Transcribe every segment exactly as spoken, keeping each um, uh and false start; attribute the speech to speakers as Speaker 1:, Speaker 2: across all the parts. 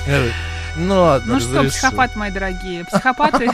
Speaker 1: Ну ладно,
Speaker 2: Ну что, психопаты, мои дорогие, психопаты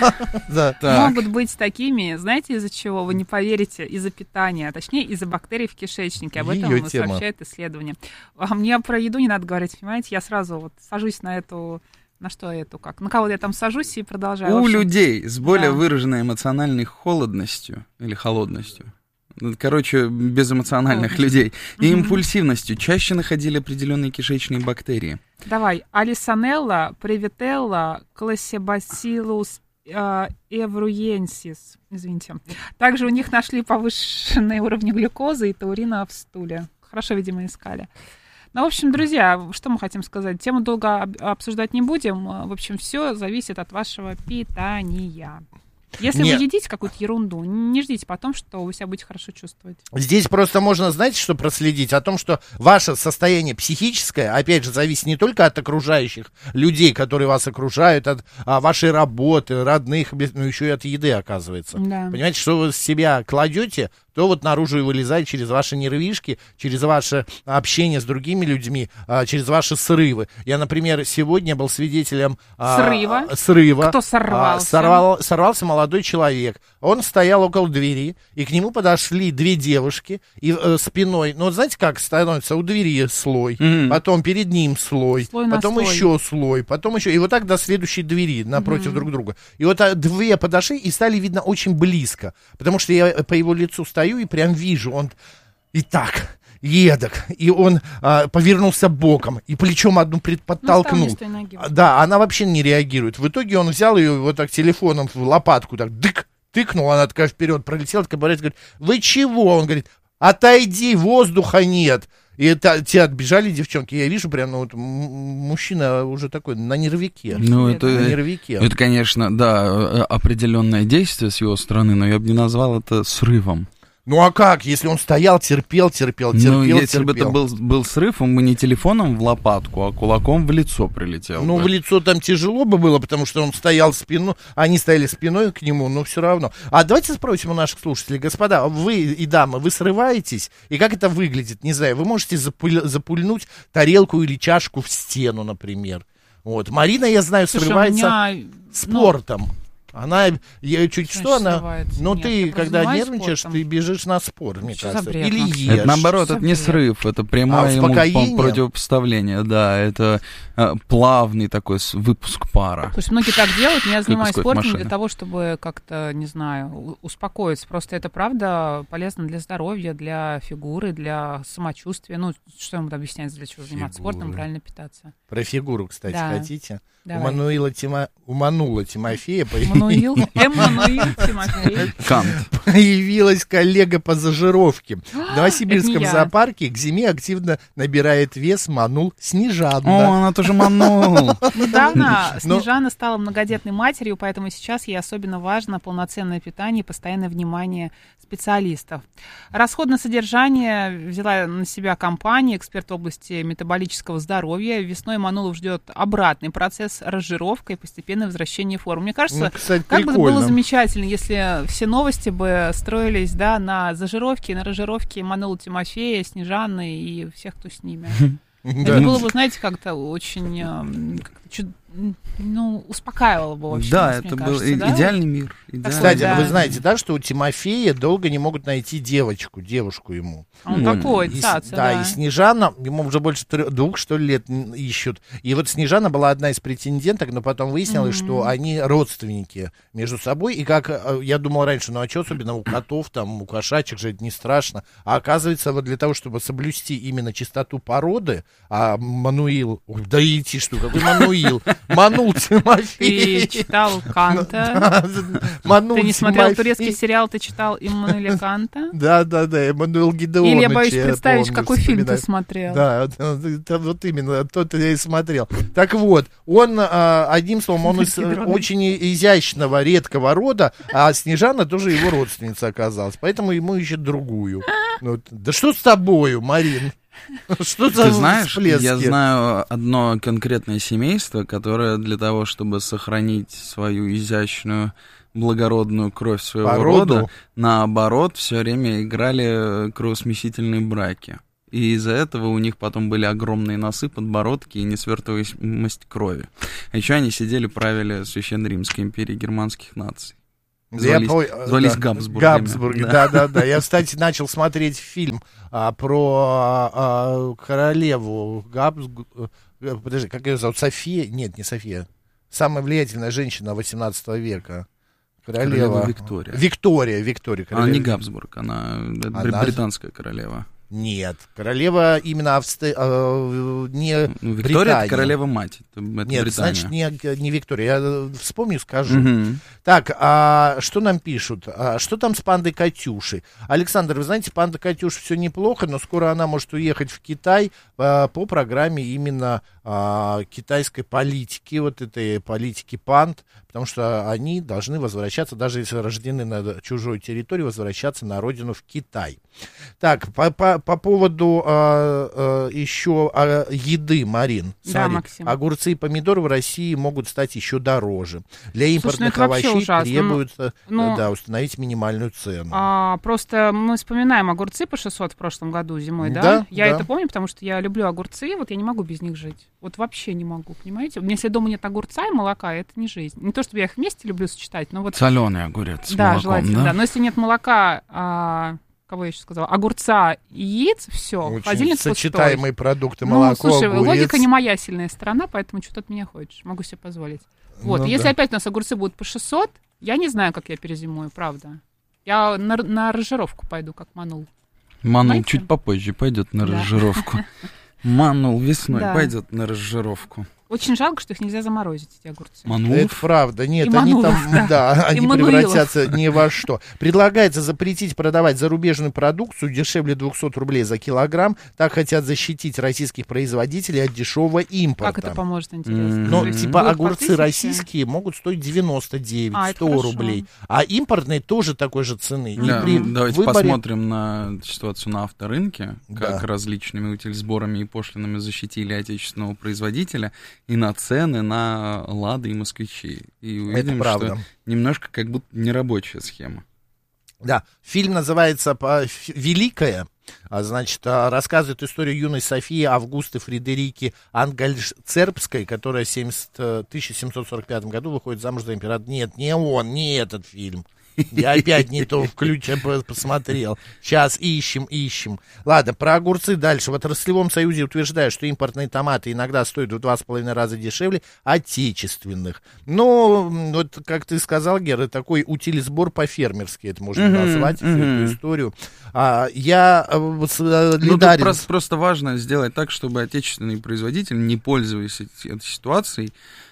Speaker 2: могут быть такими, знаете, из-за чего? Вы не поверите, из-за питания, а точнее из-за бактерий в кишечнике. Об этом сообщает исследование. А мне про еду не надо говорить, понимаете? Я сразу вот сажусь на эту... На что эту как? На кого я там сажусь и продолжаю.
Speaker 3: У людей с более выраженной эмоциональной холодностью или холодностью, короче, безэмоциональных людей, и импульсивностью чаще находили определенные кишечные бактерии.
Speaker 2: Давай. Алисанелла, привителла, классибациллус э, эвруенсис. Извините. Также у них нашли повышенные уровни глюкозы и таурина в стуле. Хорошо, видимо, искали. Ну, в общем, друзья, что мы хотим сказать? Тему долго обсуждать не будем. В общем, все зависит от вашего питания. Если Нет. вы едите какую-то ерунду, не ждите потом, что вы себя будете хорошо чувствовать.
Speaker 1: Здесь просто можно, знаете, что проследить? О том, что ваше состояние психическое, опять же, зависит не только от окружающих людей, которые вас окружают, от а, вашей работы, родных, но еще и от еды, оказывается. Да. Понимаете, что вы с себя кладете, то вот наружу и вылезает через ваши нервишки, через ваше общение с другими людьми, а, через ваши срывы. Я, например, сегодня был свидетелем а,
Speaker 2: срыва.
Speaker 1: срыва.
Speaker 2: Кто сорвался?
Speaker 1: А, сорвал, сорвался молодой человек. Он стоял около двери, и к нему подошли две девушки и э, спиной. Ну, вот знаете, как становится? У двери слой, mm-hmm. потом перед ним слой, слой потом слой. еще слой, потом еще. И вот так до следующей двери напротив mm-hmm. друг друга. И вот а, две подошли и стали видно очень близко. Потому что я по его лицу стою и прям вижу, он и так, едок, и он а, повернулся боком, и плечом одну подтолкнул. Ну, да, она вообще не реагирует. В итоге он взял ее вот так телефоном в лопатку, так, дык, тыкнул, она такая вперед пролетела, такая борец, говорит, вы чего? Он говорит, отойди, воздуха нет. И это, те отбежали девчонки. Я вижу прям, ну, вот, м- мужчина уже такой на нервике.
Speaker 3: Ну, это,
Speaker 1: на нервике.
Speaker 3: Это, конечно, да, определенное действие с его стороны, но я бы не назвал это срывом.
Speaker 1: Ну а как, если он стоял, терпел, терпел, терпел,
Speaker 3: ну, если
Speaker 1: терпел.
Speaker 3: бы это был, был срыв, он бы не телефоном в лопатку, а кулаком в лицо прилетел.
Speaker 1: Ну,
Speaker 3: бы.
Speaker 1: в лицо там тяжело бы было, потому что он стоял спиной, они стояли спиной к нему, но все равно. А давайте спросим у наших слушателей, господа, вы и дамы, вы срываетесь? И как это выглядит? Не знаю, вы можете запуль, запульнуть тарелку или чашку в стену, например. Вот. Марина, я знаю,
Speaker 2: Слушай,
Speaker 1: срывается
Speaker 2: меня...
Speaker 1: спортом. Ну... Она, я чуть
Speaker 2: Значит,
Speaker 1: что, она,
Speaker 2: срывается.
Speaker 1: ну
Speaker 2: Нет,
Speaker 1: ты, когда нервничаешь,
Speaker 2: спортом.
Speaker 1: ты бежишь на спорт, мне
Speaker 2: Что
Speaker 1: кажется,
Speaker 2: за бред,
Speaker 1: или
Speaker 2: Макс?
Speaker 1: ешь.
Speaker 3: Это, наоборот,
Speaker 2: Что
Speaker 3: это не
Speaker 2: бред?
Speaker 3: срыв, это прямое
Speaker 1: А,
Speaker 3: ему противопоставление, да, это а, плавный такой выпуск пара.
Speaker 2: То есть многие так делают, я занимаюсь спортом
Speaker 3: машины.
Speaker 2: для того, чтобы как-то, не знаю, успокоиться. Просто это, правда, полезно для здоровья, для фигуры, для самочувствия. Ну, что ему объяснять, для чего заниматься
Speaker 1: Фигуры.
Speaker 2: спортом, правильно питаться.
Speaker 1: Про фигуру, кстати,
Speaker 2: Да.
Speaker 1: хотите?
Speaker 2: Давай.
Speaker 1: У Мануила Тима... У Манула Тимофея
Speaker 2: Мануил, Эммануил Тимофей.
Speaker 3: Кант.
Speaker 1: появилась коллега по зажировке. В
Speaker 2: Это
Speaker 1: Новосибирском
Speaker 2: не я.
Speaker 1: зоопарке к зиме активно набирает вес Манул Снежанна.
Speaker 3: О, она тоже манул.
Speaker 2: Недавно
Speaker 1: Но-
Speaker 2: Снежана стала многодетной матерью, поэтому сейчас ей особенно важно полноценное питание и постоянное внимание специалистов. Расходное содержание взяла на себя компания, эксперт в области метаболического здоровья. Весной Манулов ждет обратный процесс разжировка и постепенное возвращение формы. Мне кажется,
Speaker 1: Ну, кстати,
Speaker 2: как бы
Speaker 1: прикольно.
Speaker 2: было замечательно, если все новости бы строились, да, на зажировке, на разжировке Манула Тимофея, Снежаны и всех, кто с ними. Это было бы, знаете, как-то очень, э, как-то чуд- ну, успокаивало бы очень.
Speaker 3: Да,
Speaker 2: мне
Speaker 3: это был
Speaker 2: кажется,
Speaker 3: и-
Speaker 2: да?
Speaker 3: идеальный мир. идеальный
Speaker 1: Кстати,
Speaker 2: Да.
Speaker 1: вы знаете, да, что у Тимофея долго не могут найти девочку, девушку ему.
Speaker 2: Он
Speaker 3: Вот.
Speaker 2: такой,
Speaker 1: И с-
Speaker 2: цаца,
Speaker 1: да,
Speaker 2: да.
Speaker 1: и Снежана, ему уже больше трех- двух, что ли, лет н- ищут. И вот Снежана была одна из претенденток, но потом выяснилось,
Speaker 2: Мгм.
Speaker 1: что они родственники между собой. И как э, я думал раньше, ну а что особенно у котов, там, у кошачьих же это не страшно. А оказывается, вот для того, чтобы соблюсти именно чистоту породы, а Мануил, ой, да идти что, какой Мануил? Манул
Speaker 2: Ты
Speaker 1: Тимофей.
Speaker 2: читал Канта?
Speaker 1: Манул
Speaker 2: Ты не смотрел
Speaker 1: Тимофей.
Speaker 2: турецкий сериал, ты читал Иммануэля Канта?
Speaker 1: Да, да, да, Эммануил Гидеонович.
Speaker 2: Или я боюсь
Speaker 1: я
Speaker 2: представить,
Speaker 1: помню,
Speaker 2: какой фильм ты
Speaker 1: вспоминаю.
Speaker 2: смотрел.
Speaker 1: Да, это- это вот именно, тот я и смотрел. Так вот, он, а, одним словом, он из э,
Speaker 2: Гидеонович.
Speaker 1: очень изящного, редкого рода, а Снежана тоже его родственница оказалась, поэтому ему ищет другую. Ну, вот, да что с тобою, Марин? Что за
Speaker 3: Ты знаешь,
Speaker 1: всплески?
Speaker 3: я знаю одно конкретное семейство, которое для того, чтобы сохранить свою изящную, благородную кровь своего
Speaker 1: Породу?
Speaker 3: рода, наоборот, все время играли кровосмесительные браки. и из-за этого у них потом были огромные носы, подбородки и несвертываемость крови. А еще они сидели, правили Священной Римской империи германских наций. Звались,
Speaker 1: я,
Speaker 3: звались
Speaker 1: да,
Speaker 3: Габсбургами.
Speaker 1: Габсбурги, да-да-да. Я, кстати, начал смотреть фильм а, про а, королеву Габсбург... Подожди, как ее зовут? София? Нет, не София. Самая влиятельная женщина восемнадцатого века. Королева...
Speaker 3: королева Виктория.
Speaker 1: Виктория, Виктория.
Speaker 3: Королева. Она не Габсбург, она, она британская королева.
Speaker 1: Нет, королева именно Австри... э, не
Speaker 3: ну, Виктория
Speaker 1: Британия.
Speaker 3: Это королева-мать, это, это
Speaker 1: Нет,
Speaker 3: Британия.
Speaker 1: значит, не, не Виктория. Я вспомню, скажу.
Speaker 3: Угу.
Speaker 1: Так, а что нам пишут? А что там с пандой Катюшей? Александр, вы знаете, панда Катюша все неплохо, но скоро она может уехать в Китай а, по программе именно а, китайской политики, вот этой политики панд, потому что они должны возвращаться, даже если рождены на чужой территории, возвращаться на родину в Китай. Так, по, по, по поводу а, а, еще а, еды, Марин,
Speaker 2: да,
Speaker 1: смотри,
Speaker 2: Максим.
Speaker 1: огурцы и помидоры в России могут стать еще дороже. Для импортных
Speaker 2: Слушай, ну
Speaker 1: овощей
Speaker 2: ужасно.
Speaker 1: требуется
Speaker 2: ну,
Speaker 1: да, установить минимальную цену.
Speaker 2: А, просто мы вспоминаем огурцы по шестьсот в прошлом году зимой, да?
Speaker 1: Да,
Speaker 2: я
Speaker 1: да.
Speaker 2: это помню, потому что я люблю огурцы, вот я не могу без них жить. Вот вообще не могу, понимаете? Если дома нет огурца и молока, это не жизнь. Не то, чтобы я их вместе люблю сочетать, но вот...
Speaker 3: Соленый огурец с
Speaker 2: да,
Speaker 3: молоком,
Speaker 2: желательно,
Speaker 3: да?
Speaker 2: да. Но если нет молока... А... Кого я еще сказала? Огурца и яиц, все,
Speaker 1: Очень
Speaker 2: холодильник
Speaker 1: сочетаемые
Speaker 2: пустой.
Speaker 1: продукты,
Speaker 2: Ну,
Speaker 1: молоко,
Speaker 2: слушай,
Speaker 1: огурец.
Speaker 2: логика не моя сильная сторона, поэтому что ты от меня хочешь. Могу себе позволить. Вот,
Speaker 1: Ну,
Speaker 2: если
Speaker 1: да.
Speaker 2: опять у нас огурцы будут по шестьсот, я не знаю, как я перезимую, правда. Я на, на разжировку пойду, как манул.
Speaker 3: Манул
Speaker 2: Знаете?
Speaker 3: чуть попозже пойдет на
Speaker 2: Да.
Speaker 3: разжировку. Манул весной
Speaker 2: Да.
Speaker 3: пойдет на разжировку.
Speaker 2: Очень жалко, что их нельзя заморозить, эти огурцы.
Speaker 3: Манул.
Speaker 1: Это правда. Нет,
Speaker 2: И
Speaker 1: они
Speaker 2: Манулов,
Speaker 1: там,
Speaker 2: да.
Speaker 1: да, они
Speaker 2: Эммануилов.
Speaker 1: превратятся ни во что. Предлагается запретить продавать зарубежную продукцию дешевле двухсот рублей за килограмм. Так хотят защитить российских производителей от дешевого импорта.
Speaker 2: Как это поможет, интересно?
Speaker 3: М.
Speaker 1: Но
Speaker 2: То есть
Speaker 1: типа
Speaker 2: будет по
Speaker 1: огурцы
Speaker 2: тысяче?
Speaker 1: российские могут стоить девяносто девять
Speaker 2: А, это
Speaker 1: сто
Speaker 2: хорошо.
Speaker 1: рублей. А импортные тоже такой же цены. И
Speaker 3: Да,
Speaker 1: при
Speaker 3: давайте
Speaker 1: выборе-
Speaker 3: посмотрим на ситуацию на авторынке, как
Speaker 1: Да.
Speaker 3: различными утильсборами и пошлинами защитили отечественного производителя, и на цены на «Лады» и «Москвичи». И увидим,
Speaker 1: правда.
Speaker 3: что немножко как будто нерабочая схема.
Speaker 1: Да, фильм называется по- ф- «Великая». А, Значит, а, рассказывает историю юной Софии Августы Фредерики Ангальцербской, которая в семьдесят, э, тысяча семьсот сорок пятом году выходит замуж за императора. Нет, не он, не этот фильм. Я опять не то включе посмотрел. Сейчас ищем, ищем. Ладно, про огурцы дальше. В отраслевом союзе утверждают, что импортные томаты иногда стоят в два с половиной раза дешевле отечественных. Но, вот как ты сказал, Гера, такой утилизбор по-фермерски это можно
Speaker 3: Мгм,
Speaker 1: назвать, всю
Speaker 3: мгм.
Speaker 1: эту историю. А, я э, с- э,
Speaker 3: Ну, тут
Speaker 1: Лидарин-
Speaker 3: просто, просто важно сделать так, чтобы отечественные производители не пользовались эти- этой ситуацией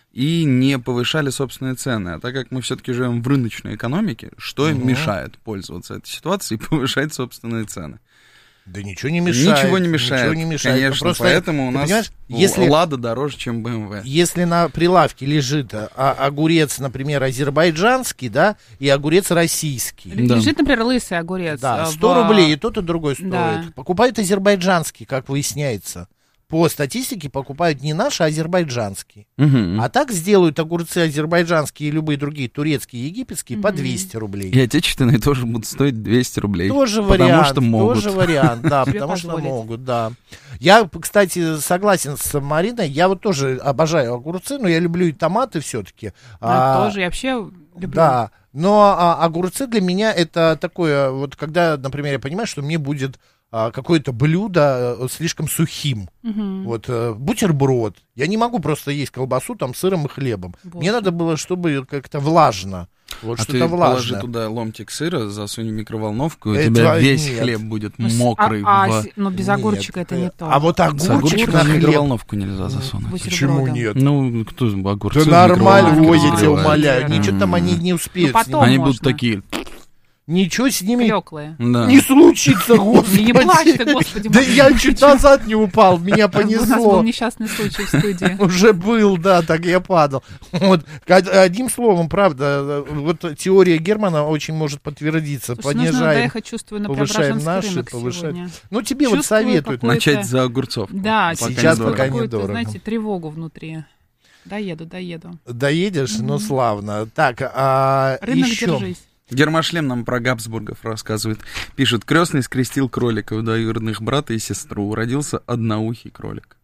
Speaker 3: и не повышали собственные цены. А так как мы все-таки живем в рыночной экономике, что им
Speaker 1: Мгм.
Speaker 3: мешает пользоваться этой ситуацией и повышать собственные цены?
Speaker 1: Да ничего не мешает.
Speaker 3: Ничего не мешает,
Speaker 1: Ничего не мешает. Ну,
Speaker 3: конечно,
Speaker 1: просто,
Speaker 3: поэтому у
Speaker 1: ты
Speaker 3: нас
Speaker 1: понимаешь,
Speaker 3: у
Speaker 1: если-
Speaker 3: «Лада» дороже, чем бэ эм вэ.
Speaker 1: Если на прилавке лежит а, огурец, например, азербайджанский, да, и огурец российский.
Speaker 3: Да.
Speaker 2: Лежит, например, лысый огурец.
Speaker 1: Да,
Speaker 2: а,
Speaker 1: сто
Speaker 2: в-
Speaker 1: рублей и тот, и другой стоит.
Speaker 2: Да.
Speaker 1: Покупают азербайджанский, как выясняется. По статистике покупают не наши, а азербайджанские.
Speaker 3: Мгм.
Speaker 1: А так сделают огурцы азербайджанские и любые другие турецкие, египетские по
Speaker 2: Мгм.
Speaker 1: двести рублей.
Speaker 3: И отечественные тоже будут стоить двести рублей.
Speaker 1: Тоже
Speaker 3: потому
Speaker 1: вариант,
Speaker 3: что могут.
Speaker 1: тоже вариант, да,
Speaker 2: Себе
Speaker 1: потому что
Speaker 2: позволить.
Speaker 1: могут, да. Я, кстати, согласен с Мариной, я вот тоже обожаю огурцы, но я люблю и томаты все-таки.
Speaker 2: Да, тоже. Я вообще люблю.
Speaker 1: Да, но а, огурцы для меня это такое, вот когда, например, я понимаю, что мне будет а, какое-то блюдо а, слишком сухим,
Speaker 2: Мгм.
Speaker 1: вот а, бутерброд, я не могу просто есть колбасу там с сыром и хлебом,
Speaker 2: Боже.
Speaker 1: мне надо было, чтобы как-то влажно, вот
Speaker 3: А
Speaker 1: что-то
Speaker 3: ты положи
Speaker 1: влажное.
Speaker 3: туда ломтик сыра, засунь в микроволновку, и у
Speaker 1: Это
Speaker 3: тебя весь
Speaker 1: нет.
Speaker 3: хлеб будет
Speaker 2: Ну, с-
Speaker 3: мокрый.
Speaker 2: а- а
Speaker 3: в...
Speaker 2: с- но без
Speaker 1: Нет,
Speaker 2: огурчика это не
Speaker 1: э,
Speaker 2: то.
Speaker 1: А вот
Speaker 3: С
Speaker 1: огурчик
Speaker 3: огурчиком
Speaker 1: на
Speaker 3: в
Speaker 1: хлеб.
Speaker 3: микроволновку нельзя засунуть.
Speaker 2: Бутербродом.
Speaker 1: Почему нет?
Speaker 3: Ну, кто огурцы
Speaker 1: Да
Speaker 3: в
Speaker 1: нормально,
Speaker 3: микроволновке
Speaker 1: ой, я тебя
Speaker 3: разогревает?
Speaker 1: умоляю,
Speaker 2: М.
Speaker 1: ничего там они не успеют.
Speaker 2: Ну,
Speaker 1: с ним.
Speaker 2: потом
Speaker 3: Они
Speaker 2: можно.
Speaker 3: будут такие,
Speaker 1: Ничего с ними
Speaker 2: Клёклые.
Speaker 3: да.
Speaker 1: не случится, господи.
Speaker 2: Не плачь ты, господи.
Speaker 1: Да
Speaker 2: Маша.
Speaker 1: я чуть назад не упал, меня
Speaker 2: У нас был
Speaker 1: понесло.
Speaker 2: несчастный случай в студии.
Speaker 1: Уже был, да, так я падал. Вот, од- одним словом, правда, вот теория Германа очень может подтвердиться.
Speaker 2: Слушай, нужно
Speaker 1: Понижаем.
Speaker 2: доехать, чувствую, на
Speaker 1: повышаем
Speaker 2: Преображенский
Speaker 1: наши,
Speaker 2: рынок
Speaker 1: повышаем.
Speaker 2: сегодня.
Speaker 1: Ну, тебе вот
Speaker 2: Чувствую
Speaker 1: советуют.
Speaker 2: какой-
Speaker 3: Начать за огурцов.
Speaker 2: Да,
Speaker 1: Пока
Speaker 2: сейчас
Speaker 1: недорого.
Speaker 2: какую-то,
Speaker 1: недорого.
Speaker 2: знаете, тревогу внутри. Доеду, доеду.
Speaker 1: Доедешь? Ну, славно. Так, а
Speaker 2: Рынок,
Speaker 1: еще...
Speaker 2: держись.
Speaker 3: Гермошлем нам про Габсбургов рассказывает. Пишет, крестный скрестил кроликов, двоюродных брата и сестру. Родился одноухий кролик.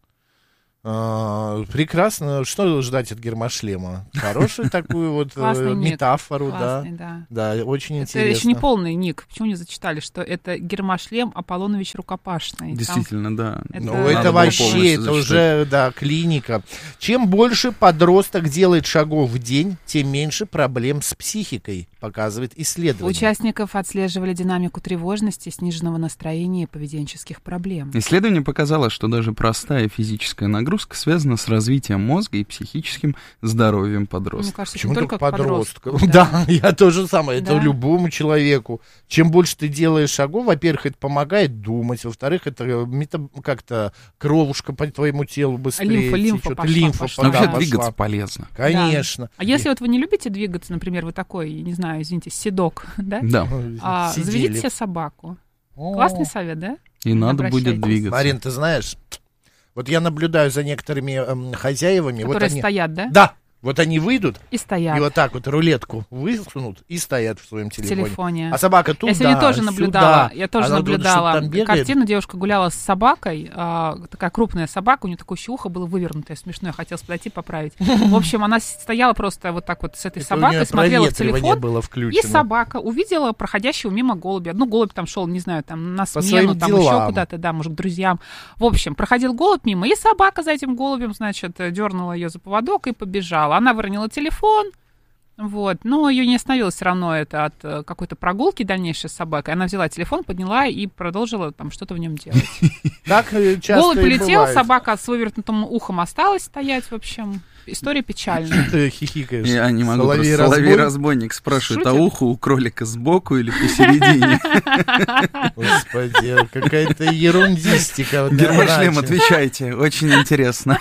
Speaker 1: А, прекрасно. Что ждать от гермошлема? Хорошую такую вот метафору, да.
Speaker 2: да.
Speaker 1: Да, очень
Speaker 2: это
Speaker 1: интересно.
Speaker 2: Это еще не полный ник. Почему не зачитали, что это гермошлем Аполлонович Рукопашный?
Speaker 3: Действительно,
Speaker 2: Там...
Speaker 3: да.
Speaker 1: Это... Ну, это вообще, это уже, да, клиника. Чем больше подросток делает шагов в день, тем меньше проблем с психикой, показывает исследование.
Speaker 2: У участников отслеживали динамику тревожности, сниженного настроения и поведенческих проблем.
Speaker 3: Исследование показало, что даже простая физическая нагрузка связана с развитием мозга и психическим здоровьем подростка.
Speaker 2: Мне кажется,
Speaker 1: почему
Speaker 2: только
Speaker 1: только подростка?
Speaker 2: Да.
Speaker 1: да, я тоже самое.
Speaker 2: Да.
Speaker 1: Это любому человеку. Чем больше ты делаешь шагов, во-первых, это помогает думать, во-вторых, это мета... как-то кровушка по твоему телу быстрее.
Speaker 2: Лимфа, лимфа пошла,
Speaker 1: лимфа
Speaker 2: пошла.
Speaker 3: Вообще
Speaker 1: пошла.
Speaker 3: двигаться полезно.
Speaker 1: Конечно.
Speaker 2: Да. А если вот вы не любите двигаться, например, вы такой, не знаю, извините, седок, да?
Speaker 3: Да.
Speaker 2: А, заведите себе собаку. О. Классный совет, да?
Speaker 3: И надо будет двигаться.
Speaker 1: Марин, ты знаешь... Вот я наблюдаю за некоторыми эм, хозяевами.
Speaker 2: Которые
Speaker 1: вот они,
Speaker 2: стоят, да?
Speaker 1: Да. Вот они выйдут
Speaker 2: и стоят.
Speaker 1: И вот так вот рулетку высунут и стоят в своем телефоне.
Speaker 2: В телефоне.
Speaker 1: А собака туда,
Speaker 2: Я сегодня тоже наблюдала,
Speaker 1: сюда.
Speaker 2: я тоже
Speaker 1: Она
Speaker 2: наблюдала
Speaker 1: думает,
Speaker 2: картину. Девушка гуляла с собакой, а, такая крупная собака, у нее такое еще ухо было вывернутое, смешное, хотелось подойти поправить. В общем, она стояла просто вот так вот с этой собакой, смотрела в телефон,
Speaker 1: было
Speaker 2: и собака увидела проходящего мимо голубя. Ну, голубь там шел, не знаю, там на
Speaker 1: По
Speaker 2: смену, там
Speaker 1: делам.
Speaker 2: еще куда-то, да, может, к друзьям. В общем, проходил голубь мимо, и собака за этим голубем, значит, дернула ее за поводок и побежала. Она выронила телефон. телефон, вот, но ее не остановило все равно это от какой-то прогулки дальнейшей с собакой. Она взяла телефон, подняла и продолжила там что-то в нем делать.
Speaker 1: Так часто
Speaker 2: голубь полетел,
Speaker 1: бывает.
Speaker 2: Собака с вывернутым ухом осталась стоять, в общем. История печальная.
Speaker 1: Ты хихикаешь.
Speaker 3: Я не могу. Соловей-разбойник спрашивает, а ухо у кролика сбоку или посередине?
Speaker 1: Господи, какая-то ерундистика.
Speaker 3: Гермошлем, отвечайте. Очень интересно.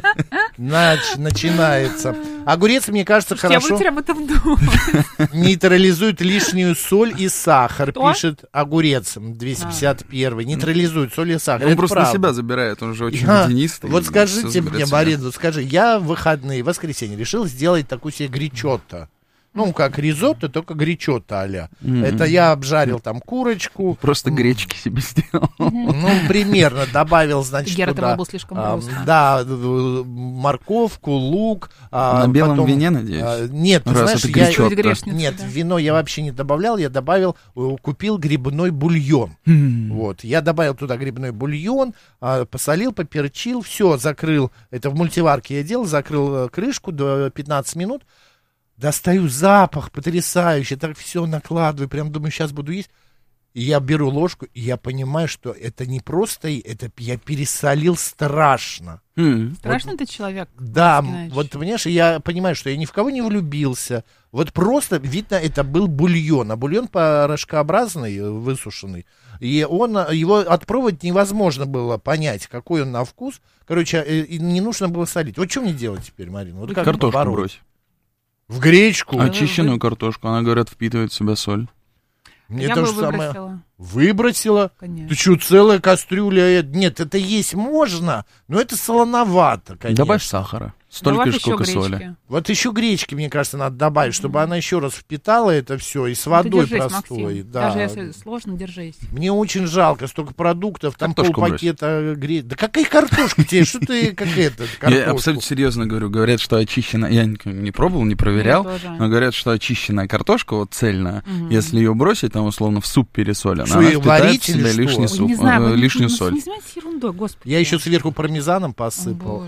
Speaker 1: Начинается. Огурец, мне кажется,
Speaker 2: Слушайте,
Speaker 1: хорошо
Speaker 2: я буду об этом думать.
Speaker 1: нейтрализует лишнюю соль и сахар, Кто? пишет Огурец двести пятьдесят один. Нейтрализует соль и сахар.
Speaker 3: Он
Speaker 1: Это
Speaker 3: просто
Speaker 1: правда.
Speaker 3: на себя забирает, он же очень
Speaker 1: а,
Speaker 3: водянистый.
Speaker 1: Вот скажите мне, Марина, вот скажи, я в выходные, в воскресенье решил сделать такую себе гречотто. Ну, как ризотто, только гречотто а-ля. Mm-hmm. Это я обжарил там курочку.
Speaker 3: Просто гречки себе сделал.
Speaker 1: Ну, примерно добавил, значит,
Speaker 2: Гера,
Speaker 1: туда...
Speaker 2: был слишком
Speaker 1: а, да, морковку, лук.
Speaker 3: На а, белом потом, вине, надеюсь?
Speaker 1: А, нет, ты
Speaker 3: Раз
Speaker 1: знаешь, я...
Speaker 2: Грешница,
Speaker 1: нет,
Speaker 2: да.
Speaker 1: вино я вообще не добавлял, я добавил, купил грибной бульон. Mm-hmm. Вот, я добавил туда грибной бульон, посолил, поперчил, все, закрыл, это в мультиварке я делал, закрыл крышку до пятнадцати минут. Достаю запах потрясающий, так все накладываю, прям думаю, сейчас буду есть. И я беру ложку, и я понимаю, что это не просто, это я пересолил страшно.
Speaker 2: Mm. Страшно вот, ты человек?
Speaker 1: Да, вот понимаешь, я понимаю, что я ни в кого не влюбился. Вот просто, видно, это был бульон, а бульон порошкообразный, высушенный. И он, его отпробовать невозможно было понять, какой он на вкус. Короче, не нужно было солить. Вот что мне делать теперь, Марина? Вот как
Speaker 3: картошку
Speaker 1: побороть?
Speaker 3: брось.
Speaker 1: В гречку?
Speaker 3: Очищенную вы... картошку, она, говорят, впитывает в себя соль.
Speaker 1: Мне
Speaker 2: я
Speaker 1: то
Speaker 2: бы
Speaker 1: же
Speaker 2: выбросила.
Speaker 1: Самое... Выбросила?
Speaker 2: Конечно.
Speaker 1: Ты что, целая кастрюля? Нет, это есть можно, но это солоновато, конечно.
Speaker 3: Добавь сахара. Столько же, сколько соли.
Speaker 1: Вот еще гречки, мне кажется, надо добавить, чтобы mm-hmm. она еще раз впитала это все и с водой
Speaker 2: держись,
Speaker 1: простой.
Speaker 2: Да.
Speaker 1: Да.
Speaker 2: Даже если сложно, держись.
Speaker 1: Мне очень жалко, столько продуктов, там
Speaker 3: картошку
Speaker 1: полпакета гречки. Да какая картошка тебе? Что ты, как это,
Speaker 3: Я абсолютно серьезно говорю. Говорят, что очищенная... Я не пробовал, не проверял, но говорят, что очищенная картошка, вот цельная, если ее бросить, там, условно, в суп пересолен, она впитает в себя лишний суп, лишнюю соль.
Speaker 2: Не занимайтесь ерундой, господи.
Speaker 1: Я еще сверху пармезаном посыпал.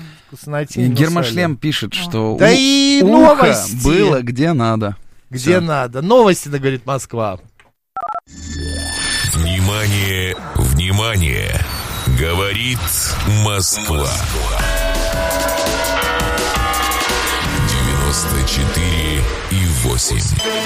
Speaker 3: И Гермошлем пишет, что
Speaker 1: да
Speaker 3: у...
Speaker 1: и
Speaker 3: ухо
Speaker 1: новости.
Speaker 3: было где надо.
Speaker 1: Где Все. Надо. Новости, говорит Москва.
Speaker 4: Внимание, внимание. Говорит Москва. девяносто четыре и восемь.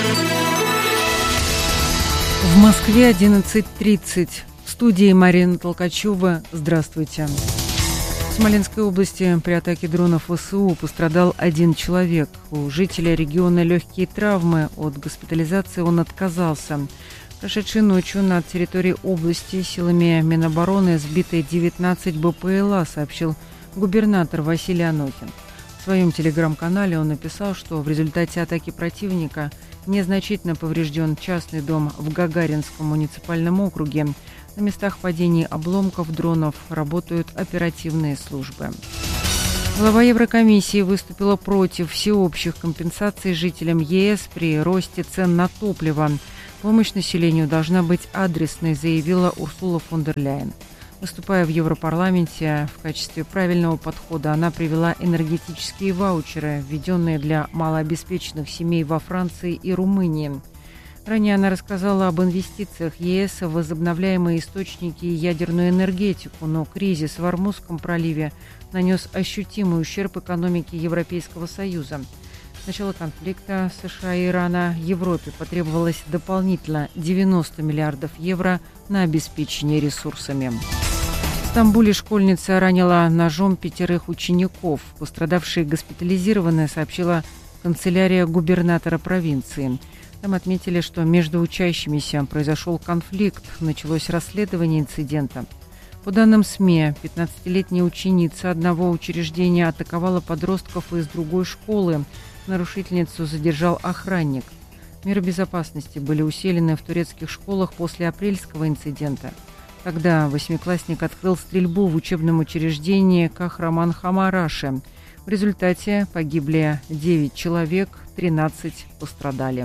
Speaker 5: В Москве одиннадцать тридцать. В студии Марина Толкачева. Здравствуйте. В Смоленской области при атаке дронов ВСУ пострадал один человек. У жителя региона легкие травмы. От госпитализации он отказался. Прошедшей ночью над территорией области силами Минобороны сбиты девятнадцать БПЛА, сообщил губернатор Василий Анохин. В своем телеграм-канале он написал, что в результате атаки противника Незначительно поврежден частный дом в Гагаринском муниципальном округе. На местах падений обломков дронов работают оперативные службы. Глава Еврокомиссии выступила против всеобщих компенсаций жителям ЕС при росте цен на топливо. Помощь населению должна быть адресной, заявила Урсула фон дер Ляйен. Выступая в Европарламенте, в качестве правильного подхода она привела энергетические ваучеры, введенные для малообеспеченных семей во Франции и Румынии. Ранее она рассказала об инвестициях ЕС в возобновляемые источники и ядерную энергетику, но кризис в Ормузском проливе нанес ощутимый ущерб экономике Европейского Союза. С начала конфликта США и Ирана Европе потребовалось дополнительно девяносто миллиардов евро на обеспечение ресурсами. В Стамбуле школьница ранила ножом пятерых учеников. Пострадавшие госпитализированы, сообщила канцелярия губернатора провинции. Там отметили, что между учащимися произошел конфликт, началось расследование инцидента. По данным СМИ, пятнадцатилетняя ученица одного учреждения атаковала подростков из другой школы. Нарушительницу задержал охранник. Меры безопасности были усилены в турецких школах после апрельского инцидента. Тогда восьмиклассник открыл стрельбу в учебном учреждении Кахраман-Хамараши. В результате погибли девять человек, тринадцать пострадали.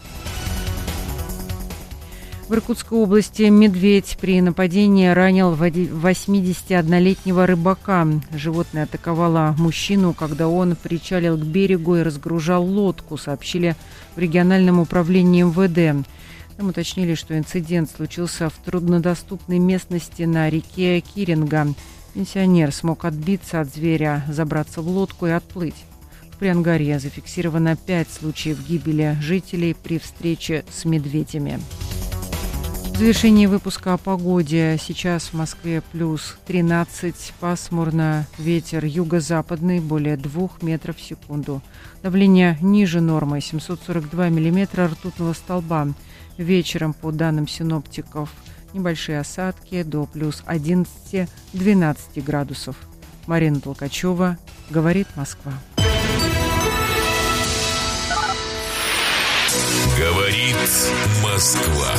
Speaker 5: В Иркутской области медведь при нападении ранил восьмидесятиоднолетнего рыбака. Животное атаковало мужчину, когда он причалил к берегу и разгружал лодку, сообщили в региональном управлении эм вэ дэ. Там уточнили, что инцидент случился в труднодоступной местности на реке Киринга. Пенсионер смог отбиться от зверя, забраться в лодку и отплыть. В Приангарье зафиксировано пять случаев гибели жителей при встрече с медведями. В завершении выпуска о погоде. Сейчас в Москве плюс тринадцать, пасмурно, ветер юго-западный более двух метров в секунду. Давление ниже нормы, семьсот сорок два миллиметра ртутного столба. Вечером, по данным синоптиков, небольшие осадки до плюс одиннадцати-двенадцати градусов. Марина Толкачева, говорит Москва.
Speaker 4: Говорит Москва.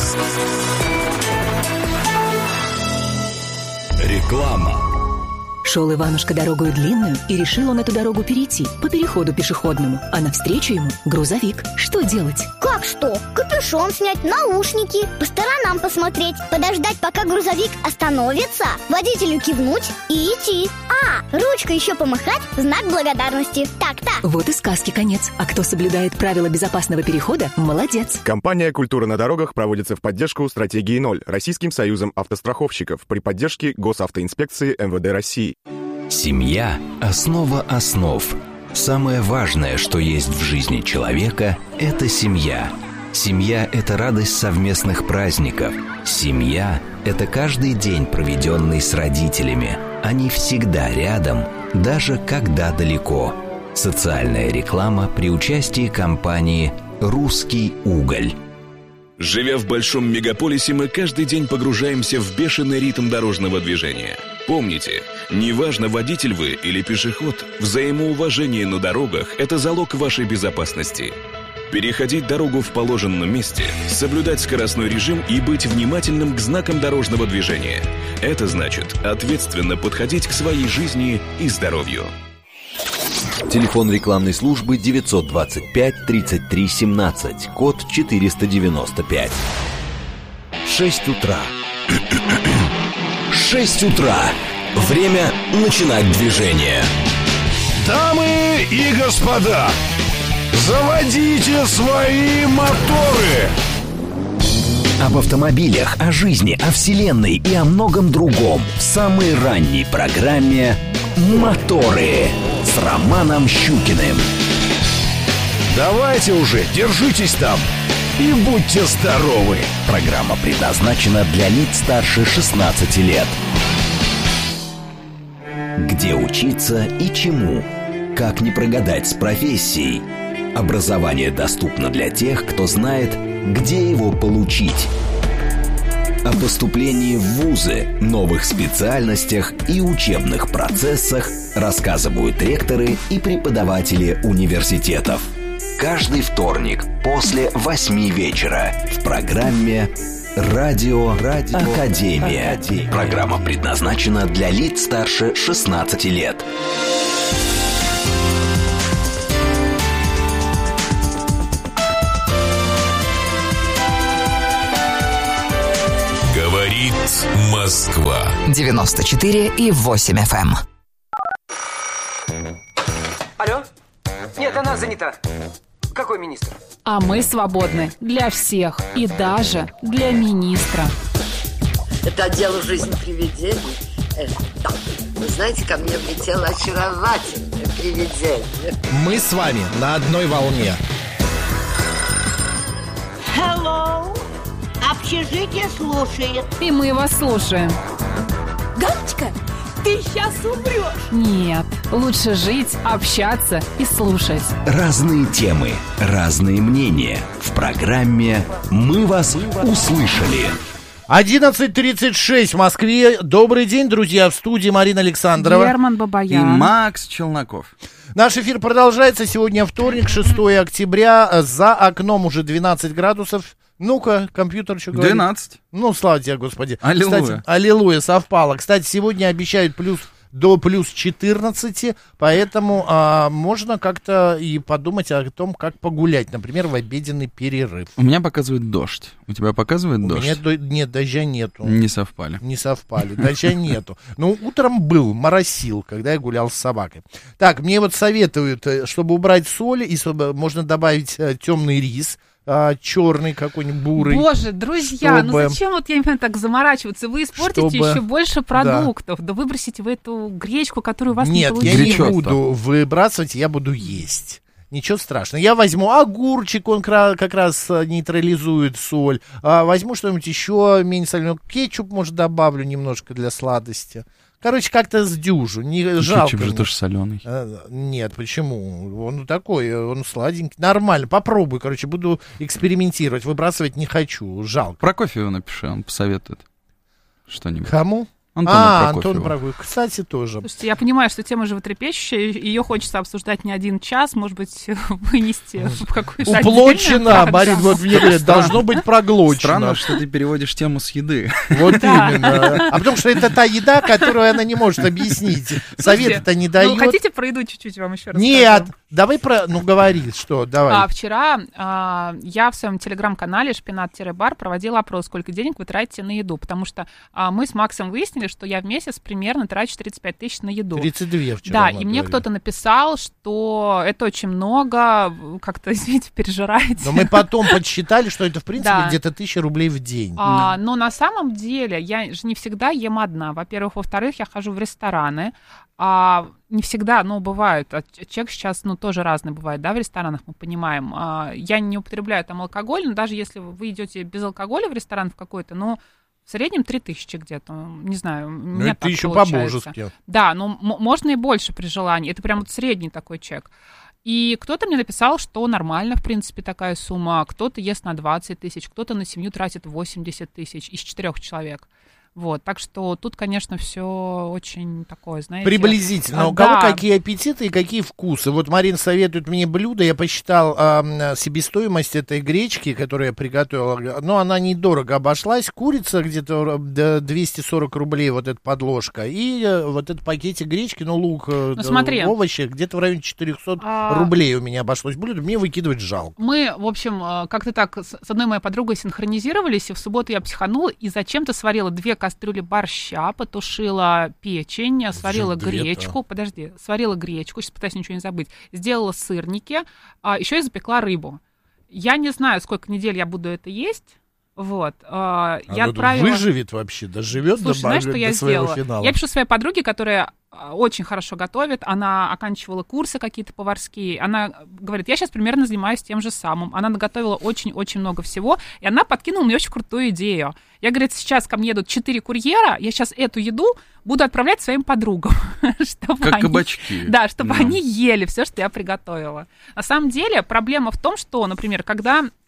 Speaker 4: Реклама.
Speaker 6: Шел Иванушка дорогою длинную, и решил он эту дорогу перейти по переходу пешеходному. А навстречу ему грузовик. Что делать?
Speaker 7: Как что? Капюшон снять, наушники, по сторонам посмотреть, подождать, пока грузовик остановится, водителю кивнуть и идти. А, ручкой еще помахать, знак благодарности. Так-то.
Speaker 6: Вот и сказки конец. А кто соблюдает правила безопасного перехода, молодец.
Speaker 8: Компания «Культура на дорогах» проводится в поддержку стратегии ноль Российским союзом автостраховщиков при поддержке Госавтоинспекции эм вэ дэ России.
Speaker 9: Семья – основа основ. Самое важное, что есть в жизни человека – это семья. Семья – это радость совместных праздников. Семья – это каждый день, проведенный с родителями. Они всегда рядом, даже когда далеко. Социальная реклама при участии компании «Русский уголь».
Speaker 4: Живя в большом мегаполисе, мы каждый день погружаемся в бешеный ритм дорожного движения. Помните, неважно, водитель вы или пешеход, взаимоуважение на дорогах – это залог вашей безопасности. Переходить дорогу в положенном месте, соблюдать скоростной режим и быть внимательным к знакам дорожного движения – это значит ответственно подходить к своей жизни и здоровью.
Speaker 9: Телефон рекламной службы девятьсот двадцать пять тридцать три семнадцать, код четыреста девяносто пять. Шесть утра. Шесть утра. Время начинать движение.
Speaker 10: Дамы и господа, заводите свои моторы.
Speaker 9: Об автомобилях, о жизни, о вселенной и о многом другом в самой ранней программе «Моторы» с Романом Щукиным.
Speaker 10: Давайте уже, держитесь там и будьте здоровы.
Speaker 9: Программа предназначена для лиц старше шестнадцати лет. Где учиться и чему? Как не прогадать с профессией? Образование доступно для тех, кто знает, где его получить. О поступлении в вузы, новых специальностях и учебных процессах рассказывают ректоры и преподаватели университетов. каждый вторник после восьми вечера в программе «Радио, Радио Академия». Академия. Программа предназначена для лиц старше шестнадцати лет.
Speaker 4: Говорит Москва.
Speaker 11: девяносто четыре и восемь эф эм.
Speaker 12: Алло? Нет, она занята. Какой министр?
Speaker 2: А мы свободны для всех и даже для министра.
Speaker 13: Это отдел «Жизнь привидений». Э, да. Вы знаете, ко мне влетело очаровательное привидение.
Speaker 10: Мы с вами на одной волне.
Speaker 14: Hello. Общежитие слушает.
Speaker 2: И мы вас слушаем.
Speaker 14: Галочка, ты сейчас умрешь.
Speaker 2: Нет, лучше жить, общаться и слушать.
Speaker 9: Разные темы, разные мнения. В программе «Мы вас услышали».
Speaker 1: одиннадцать тридцать шесть в Москве. Добрый день, друзья. В студии Марина Александрова.
Speaker 2: Герман Бабаян.
Speaker 3: И Макс Челноков.
Speaker 1: Наш эфир продолжается. Сегодня вторник, шестое октября. За окном уже двенадцать градусов. Ну-ка, компьютер что говорит?
Speaker 3: двенадцать.
Speaker 1: Ну, слава тебе, Господи.
Speaker 3: Аллилуйя.
Speaker 1: Кстати, аллилуйя, совпало. Кстати, сегодня обещают плюс до плюс четырнадцати, поэтому а, можно как-то и подумать о том, как погулять, например, в обеденный перерыв.
Speaker 3: У меня показывает дождь. У тебя показывает
Speaker 1: У
Speaker 3: дождь?
Speaker 1: меня до, нет, дождя нету.
Speaker 3: Не совпали.
Speaker 1: Не совпали, дождя нету. Ну, утром был, моросил, когда я гулял с собакой. Так, мне вот советуют, чтобы убрать соль, и чтобы можно добавить темный рис, А, черный какой-нибудь, бурый.
Speaker 2: Боже, друзья,
Speaker 1: чтобы...
Speaker 2: ну зачем вот я не понимаю так заморачиваться? Вы испортите
Speaker 1: чтобы...
Speaker 2: еще больше продуктов. Да. да выбросите вы эту гречку, которую у вас
Speaker 1: Нет,
Speaker 2: не получилось.
Speaker 1: Нет, я не буду выбрасывать, я буду есть. Ничего страшного. Я возьму огурчик, он как раз нейтрализует соль. А, возьму что-нибудь еще менее соленое. Кетчуп, может, добавлю немножко для сладости. Короче, как-то сдюжу, не
Speaker 3: Кетчуп
Speaker 1: жалко.
Speaker 3: Кетчуп же тоже соленый.
Speaker 1: А, нет, почему? Он такой, он сладенький. Нормально, попробуй, короче, буду экспериментировать. Выбрасывать не хочу, жалко.
Speaker 3: Про кофе напиши, он посоветует что-нибудь.
Speaker 1: Кому?
Speaker 3: Антону
Speaker 1: а,
Speaker 3: Прокофьеву.
Speaker 1: Антон Прокофьев. Кстати, тоже.
Speaker 2: Слушайте, я понимаю, что тема животрепещущая, ее хочется обсуждать не один час, может быть, вынести в какую-то
Speaker 1: уплочено, Марин, вот мне говорят, должно быть проглочено.
Speaker 3: Странно, что ты переводишь тему с еды.
Speaker 1: Вот именно. А потому что это та еда, которую она не может объяснить. Совет-то не дает.
Speaker 2: Ну, хотите про еду чуть-чуть вам еще расскажу?
Speaker 1: Нет, давай про... Ну, говори, что, давай.
Speaker 2: А, вчера а, я в своем телеграм-канале «Шпинат-бар» проводила опрос, сколько денег вы тратите на еду, потому что а, мы с Максом выяснили, что я в месяц примерно трачу тридцать пять тысяч на еду.
Speaker 1: тридцать две вчера.
Speaker 2: Да, и говорили. Мне кто-то написал, что это очень много, как-то, извините, пережираете.
Speaker 1: Но мы потом подсчитали, что это, в принципе,
Speaker 2: да.
Speaker 1: где-то тысяча рублей в день.
Speaker 2: А, но на самом деле я же не всегда ем одна. Во-первых. Во-вторых, я хожу в рестораны. А, не всегда, ну, бывают. А чек сейчас, ну, тоже разный бывает, да, в ресторанах, мы понимаем. А, я не употребляю там алкоголь, но даже если вы идете без алкоголя в ресторан в какой-то, ну, в среднем три тысячи где-то, не знаю, у меня
Speaker 1: это
Speaker 2: так
Speaker 1: еще
Speaker 2: получается.
Speaker 1: По-божески.
Speaker 2: Да, ну, м- можно и больше при желании. Это прям вот средний такой чек. И кто-то мне написал, что нормально, в принципе, такая сумма. Кто-то ест на двадцать тысяч, кто-то на семью тратит восемьдесят тысяч из четырех человек. Вот, так что тут, конечно, все очень такое, знаете...
Speaker 1: Приблизительно.
Speaker 2: А,
Speaker 1: у кого
Speaker 2: да.
Speaker 1: какие аппетиты и какие вкусы. Вот Марин советует мне блюдо. Я посчитал э, себестоимость этой гречки, которую я приготовил. Но она недорого обошлась. Курица где-то двести сорок рублей, вот эта подложка. И э, вот этот пакетик гречки, ну, лук, э,
Speaker 2: ну, смотри.
Speaker 1: овощи, где-то в районе четыреста
Speaker 2: а...
Speaker 1: рублей у меня обошлось блюдо. Мне выкидывать жалко.
Speaker 2: Мы, в общем, как-то так с одной моей подругой синхронизировались, и в субботу я психанула и зачем-то сварила две кастрюли борща, потушила печень, сварила гречку, подожди, сварила гречку, сейчас пытаюсь ничего не забыть, сделала сырники, а еще и запекла рыбу. Я не знаю, сколько недель я буду это есть. Вот. А, я отправила...
Speaker 1: выживет вообще, доживет
Speaker 2: Слушай,
Speaker 1: до,
Speaker 2: знаешь,
Speaker 1: до,
Speaker 2: что
Speaker 1: до
Speaker 2: я
Speaker 1: своего
Speaker 2: сделала?
Speaker 1: финала.
Speaker 2: Я пишу своей подруге, которая очень хорошо готовит, она оканчивала курсы какие-то поварские, она говорит, я сейчас примерно занимаюсь тем же самым. Она наготовила очень-очень много всего, и она подкинула мне очень крутую идею. Я, говорит, сейчас ко мне едут четыре курьера, я сейчас эту еду буду отправлять своим подругам. чтобы
Speaker 3: как
Speaker 2: они,
Speaker 3: кабачки.
Speaker 2: Да, чтобы
Speaker 3: да.
Speaker 2: они ели все, что я приготовила. На самом деле проблема в том, что, например, когда...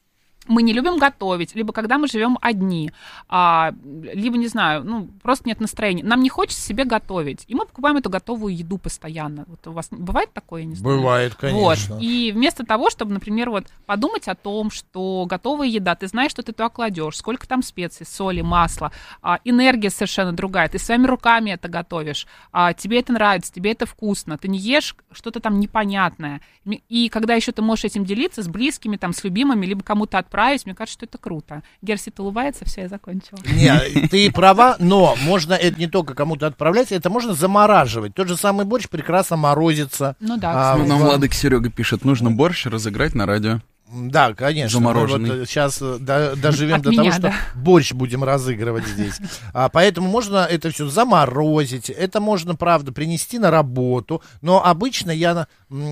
Speaker 2: мы не любим готовить, либо когда мы живем одни, а, либо, не знаю, ну, просто нет настроения. Нам не хочется себе готовить, и мы покупаем эту готовую еду постоянно. Вот у вас бывает такое, я не знаю?
Speaker 1: Бывает, конечно.
Speaker 2: Вот. И вместо того, чтобы, например, вот подумать о том, что готовая еда, ты знаешь, что ты туда кладешь, сколько там специй, соли, масла, а, энергия совершенно другая, ты своими руками это готовишь, а, тебе это нравится, тебе это вкусно, ты не ешь что-то там непонятное. И когда еще ты можешь этим делиться с близкими, там, с любимыми, либо кому-то отправить, мне кажется, что это круто. Герсит улыбается, все, я закончила.
Speaker 1: Нет, ты права, но можно это не только кому-то отправлять, это можно замораживать. Тот же самый борщ прекрасно морозится.
Speaker 2: Ну да.
Speaker 3: А, Нам Владык Серега пишет, нужно борщ разыграть на радио.
Speaker 1: Да, конечно.
Speaker 3: Замороженный.
Speaker 1: Вот сейчас до, доживем до меня, того, что да. борщ будем разыгрывать здесь. А, поэтому можно это все заморозить. Это можно, правда, принести на работу. Но обычно я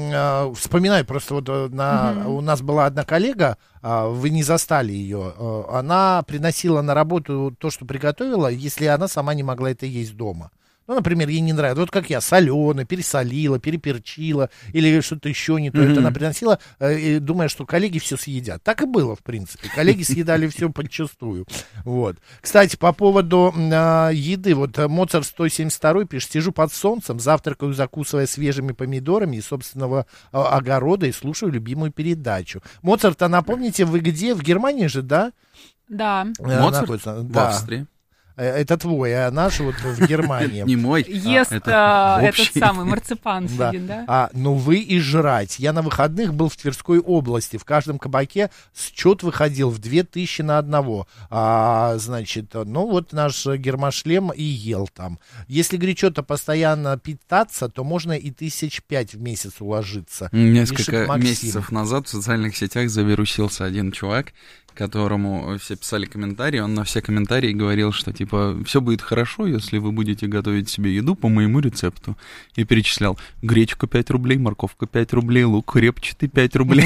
Speaker 1: э, вспоминаю, просто вот на, mm-hmm. у нас была одна коллега, э, вы не застали ее. Э, она приносила на работу то, что приготовила, если она сама не могла это есть дома. Ну, например, ей не нравится. Вот как я, соленая, пересолила, переперчила, или что-то еще не то. Mm-hmm. Это она приносила, э, думая, что коллеги все съедят. Так и было, в принципе. Коллеги съедали все подчистую. Вот. Кстати, по поводу э, еды. Вот Моцарт сто семьдесят два пишет, сижу под солнцем, завтракаю, закусывая свежими помидорами из собственного э, огорода и слушаю любимую передачу. Моцарт, а напомните, вы где? В Германии же, да?
Speaker 2: Да.
Speaker 3: Э, Моцарт? Находится? В
Speaker 1: да.
Speaker 3: Австрии.
Speaker 1: Это твой, а наш вот в Германии.
Speaker 3: Не мой.
Speaker 2: Ест а, это этот самый марципан
Speaker 1: да.
Speaker 2: сидит, да?
Speaker 1: А, ну вы и жрать. Я на выходных был в Тверской области. В каждом кабаке счет выходил в две тысячи на одного. А, значит, ну вот наш гермошлем и ел там. Если, говорит, что-то постоянно питаться, то можно и тысяч пять в месяц уложиться.
Speaker 3: Несколько месяцев назад в социальных сетях завирусился один чувак, которому все писали комментарии, он на все комментарии говорил, что, типа, все будет хорошо, если вы будете готовить себе еду по моему рецепту. И перечислял: гречка пять рублей, морковка пять рублей, лук репчатый пять рублей.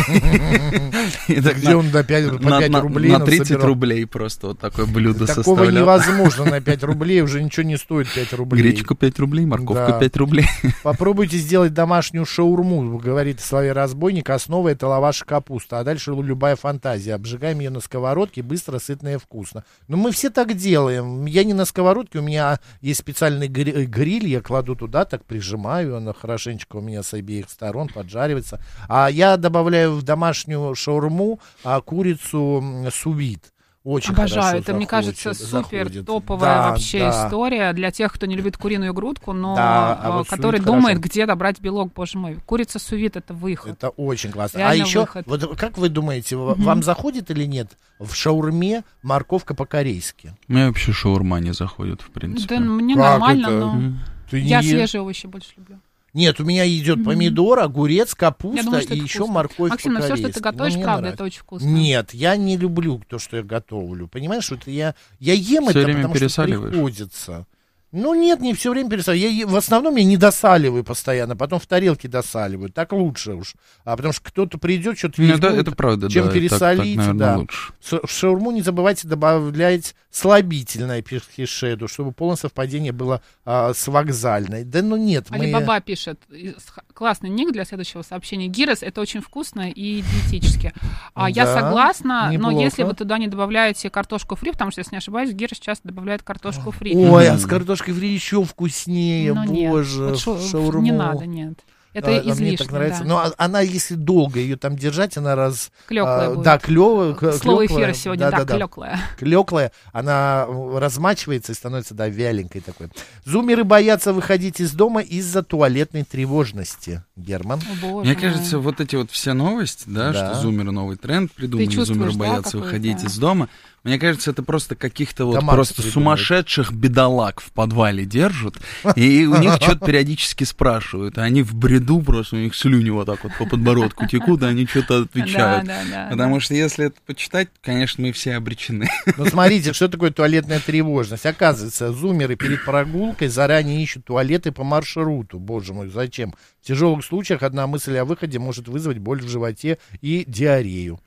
Speaker 1: Где он по пять рублей
Speaker 3: на тридцать рублей просто вот такое блюдо составлял.
Speaker 1: Такого невозможно на пять рублей, уже ничего не стоит пять рублей.
Speaker 3: Гречка пять рублей, морковка пять рублей.
Speaker 1: Попробуйте сделать домашнюю шаурму, говорит Соловей Разбойник, основа это лаваш и капуста, а дальше любая фантазия. Обжигаем ее на сковородке, быстро, сытно и вкусно. Но мы все так делаем. Я не на сковородке, у меня есть специальный гриль, я кладу туда, так прижимаю, она хорошенечко у меня с обеих сторон поджаривается. А я добавляю в домашнюю шаурму а, курицу сувид. Очень
Speaker 2: Обожаю,
Speaker 1: хорошо
Speaker 2: это,
Speaker 1: заходит,
Speaker 2: мне кажется, супер
Speaker 1: заходит.
Speaker 2: топовая
Speaker 1: да,
Speaker 2: вообще
Speaker 1: да.
Speaker 2: история для тех, кто не любит куриную грудку, но
Speaker 1: да, а вот
Speaker 2: который думает, хорошо. Где добрать белок, боже мой. Курица сувид — это выход.
Speaker 1: Это очень классно.
Speaker 2: Реально
Speaker 1: а еще,
Speaker 2: выход.
Speaker 1: вот как вы думаете, mm-hmm. вам заходит или нет в шаурме морковка по-корейски?
Speaker 3: Мне вообще шаурма не заходит, в принципе.
Speaker 2: Да, мне
Speaker 1: как
Speaker 2: нормально,
Speaker 1: это?
Speaker 2: но
Speaker 1: Ты
Speaker 2: я
Speaker 1: не...
Speaker 2: свежие овощи больше люблю.
Speaker 1: Нет, у меня идет mm-hmm. помидор, огурец, капуста
Speaker 2: думаю,
Speaker 1: и еще
Speaker 2: вкусно.
Speaker 1: морковь
Speaker 2: Максим,
Speaker 1: по-корейски.
Speaker 2: все, что ты готовишь,
Speaker 1: ну,
Speaker 2: правда,
Speaker 1: нравится.
Speaker 2: это очень вкусно.
Speaker 1: Нет, я не люблю то, что я готовлю. Понимаешь, вот я, я ем
Speaker 3: все
Speaker 1: это,
Speaker 3: время
Speaker 1: потому что
Speaker 3: пересаливаешь?
Speaker 1: Приходится. Ну нет, не все время пересаливаю. Я, в основном я не досаливаю постоянно, потом в тарелке досаливаю. Так лучше уж. А потому что кто-то придет, что-то
Speaker 3: весь будет, это правда,
Speaker 1: чем
Speaker 3: да,
Speaker 1: пересолить.
Speaker 3: Так, так,
Speaker 1: да.
Speaker 3: лучше.
Speaker 1: В шаурму не забывайте добавлять слабительное пирхишеду, чтобы полное совпадение было а, с вокзальной. Да ну нет.
Speaker 2: Алибаба
Speaker 1: мы...
Speaker 2: пишет, классный ник для следующего сообщения. Гирос — это очень вкусно и диетически. А, да, я согласна, неплохо. Но если вы туда не добавляете картошку фри, потому что, если не ошибаюсь, Гирос часто добавляет картошку фри.
Speaker 1: Ой, а с картошкой фри еще вкуснее,
Speaker 2: но
Speaker 1: боже,
Speaker 2: нет. Вот шо,
Speaker 1: шаурму.
Speaker 2: Не надо, нет. Это а, излишне,
Speaker 1: мне так нравится.
Speaker 2: Да.
Speaker 1: Но она, если долго ее там держать, она раз...
Speaker 2: Клёклая
Speaker 1: а,
Speaker 2: будет.
Speaker 1: Да, клёвая.
Speaker 2: Слово эфира сегодня, да, да, да, клёклая.
Speaker 1: Клёклая. Она размачивается и становится, да, вяленькой такой. Зумеры боятся выходить из дома из-за туалетной тревожности. Герман?
Speaker 2: О, боже
Speaker 3: Мне
Speaker 2: мой.
Speaker 3: кажется, вот эти вот все новости, да,
Speaker 1: да.
Speaker 3: что зумеры новый тренд придумали, зумеры боятся
Speaker 2: да,
Speaker 3: выходить
Speaker 2: да.
Speaker 3: из дома. Мне кажется, это просто каких-то вот
Speaker 1: Тамар
Speaker 3: просто
Speaker 1: придумает.
Speaker 3: сумасшедших бедолаг в подвале держат, и у них что-то периодически спрашивают, а они в бреду просто, у них слюни вот так вот по подбородку текут, и они что-то отвечают.
Speaker 2: Да, да, да,
Speaker 3: Потому
Speaker 2: да.
Speaker 3: что если это почитать, конечно, мы все обречены.
Speaker 1: Ну, смотрите, что такое туалетная тревожность. Оказывается, зумеры перед прогулкой заранее ищут туалеты по маршруту. Боже мой, зачем? В тяжелых случаях одна мысль о выходе может вызвать боль в животе и диарею.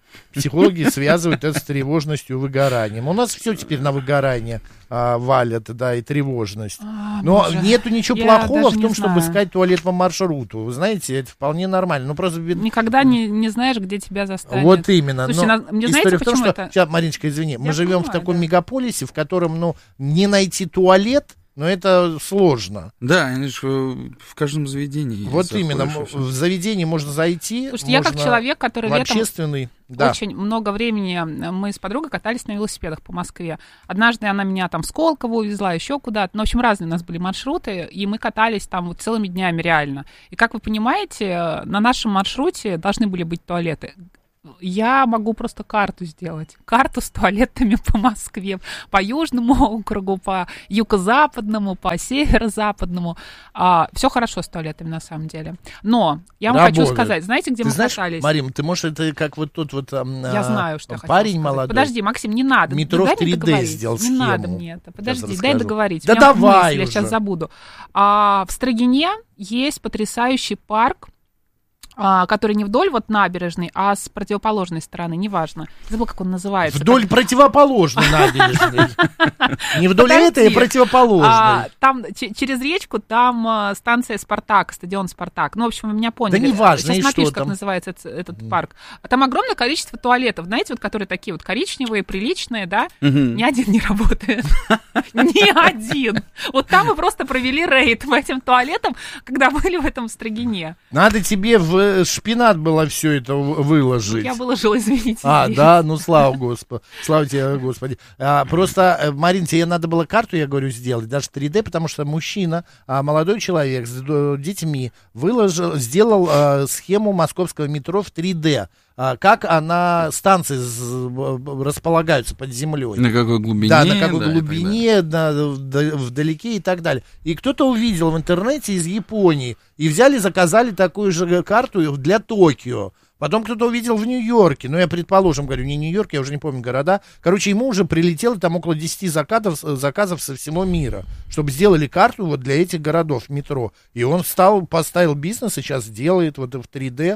Speaker 1: Психологи связывают это с тревожностью, выгоранием. У нас все теперь на выгорание а, валят, да, и тревожность. А, Но боже. Нету ничего Я плохого в том, чтобы искать туалет по маршруту. Вы знаете, это вполне нормально. Ну, просто...
Speaker 2: Никогда не, не знаешь, где тебя застанет.
Speaker 1: Вот именно.
Speaker 2: Слушайте, Но на... мне знаете,
Speaker 1: в том, что...
Speaker 2: это...
Speaker 1: Сейчас, Мариночка, извини. Я мы живем понимаю, в таком
Speaker 2: да.
Speaker 1: мегаполисе, в котором, ну, не найти туалет, но это сложно.
Speaker 3: Да, они же в каждом заведении.
Speaker 1: Вот именно. В заведении можно зайти.
Speaker 2: Слушайте, я как человек, который
Speaker 1: в
Speaker 2: летом
Speaker 1: общественный, да.
Speaker 2: очень много времени мы с подругой катались на велосипедах по Москве. Однажды она меня там в Сколково увезла, еще куда-то. Ну, в общем, разные у нас были маршруты, и мы катались там вот целыми днями реально. И, как вы понимаете, на нашем маршруте должны были быть туалеты. Я могу просто карту сделать. Карту с туалетами по Москве, по Южному округу, по Юго-Западному, по Северо-Западному. А, все хорошо с туалетами на самом деле. Но я вам
Speaker 1: Работает.
Speaker 2: хочу сказать, знаете, где
Speaker 1: ты
Speaker 2: мы
Speaker 1: знаешь,
Speaker 2: катались?
Speaker 1: Марим, ты можешь, это как вот тут вот а,
Speaker 2: я знаю, что я
Speaker 1: парень
Speaker 2: сказать.
Speaker 1: молодой.
Speaker 2: Подожди, Максим, не надо.
Speaker 1: Метро
Speaker 2: дай
Speaker 1: в три дэ сделал
Speaker 2: не
Speaker 1: схему.
Speaker 2: Не надо мне это. Подожди, дай договорить.
Speaker 1: Да давай
Speaker 2: мысль,
Speaker 1: уже.
Speaker 2: Я сейчас забуду. А, в Строгине есть потрясающий парк, который не вдоль вот набережной, а с противоположной стороны, неважно. Забыл, как он называется.
Speaker 1: Вдоль
Speaker 2: как...
Speaker 1: противоположной набережной. Не вдоль этой, а противоположной.
Speaker 2: Там через речку, там станция «Спартак», стадион «Спартак». Ну, в общем, вы меня поняли.
Speaker 1: Да неважно,
Speaker 2: сейчас напишешь, как называется этот парк. Там огромное количество туалетов, знаете, вот которые такие вот коричневые, приличные, да? Ни один не работает. Ни один. Вот там мы просто провели рейд по этим туалетам, когда были в этом Строгине.
Speaker 1: Надо тебе в шпинат было все это выложить.
Speaker 2: Я выложила, извините.
Speaker 1: А, да, ну слава Господу. Слава тебе, Господи. А, просто, Марин, тебе надо было карту, я говорю, сделать, даже три дэ, потому что мужчина, а, молодой человек с детьми выложил, сделал а, схему московского метро в три дэ. А, как она, станции располагаются под землей.
Speaker 3: На какой глубине.
Speaker 1: Да, на какой да, глубине, на, вдалеке и так далее. И кто-то увидел в интернете из Японии и взяли, заказали такую же карту для Токио. Потом кто-то увидел в Нью-Йорке, ну, я, предположим, говорю, не Нью-Йорк, я уже не помню города. Короче, ему уже прилетело там около десяти заказов, заказов со всего мира, чтобы сделали карту вот для этих городов метро. И он стал, поставил бизнес, и сейчас делает вот в три дэ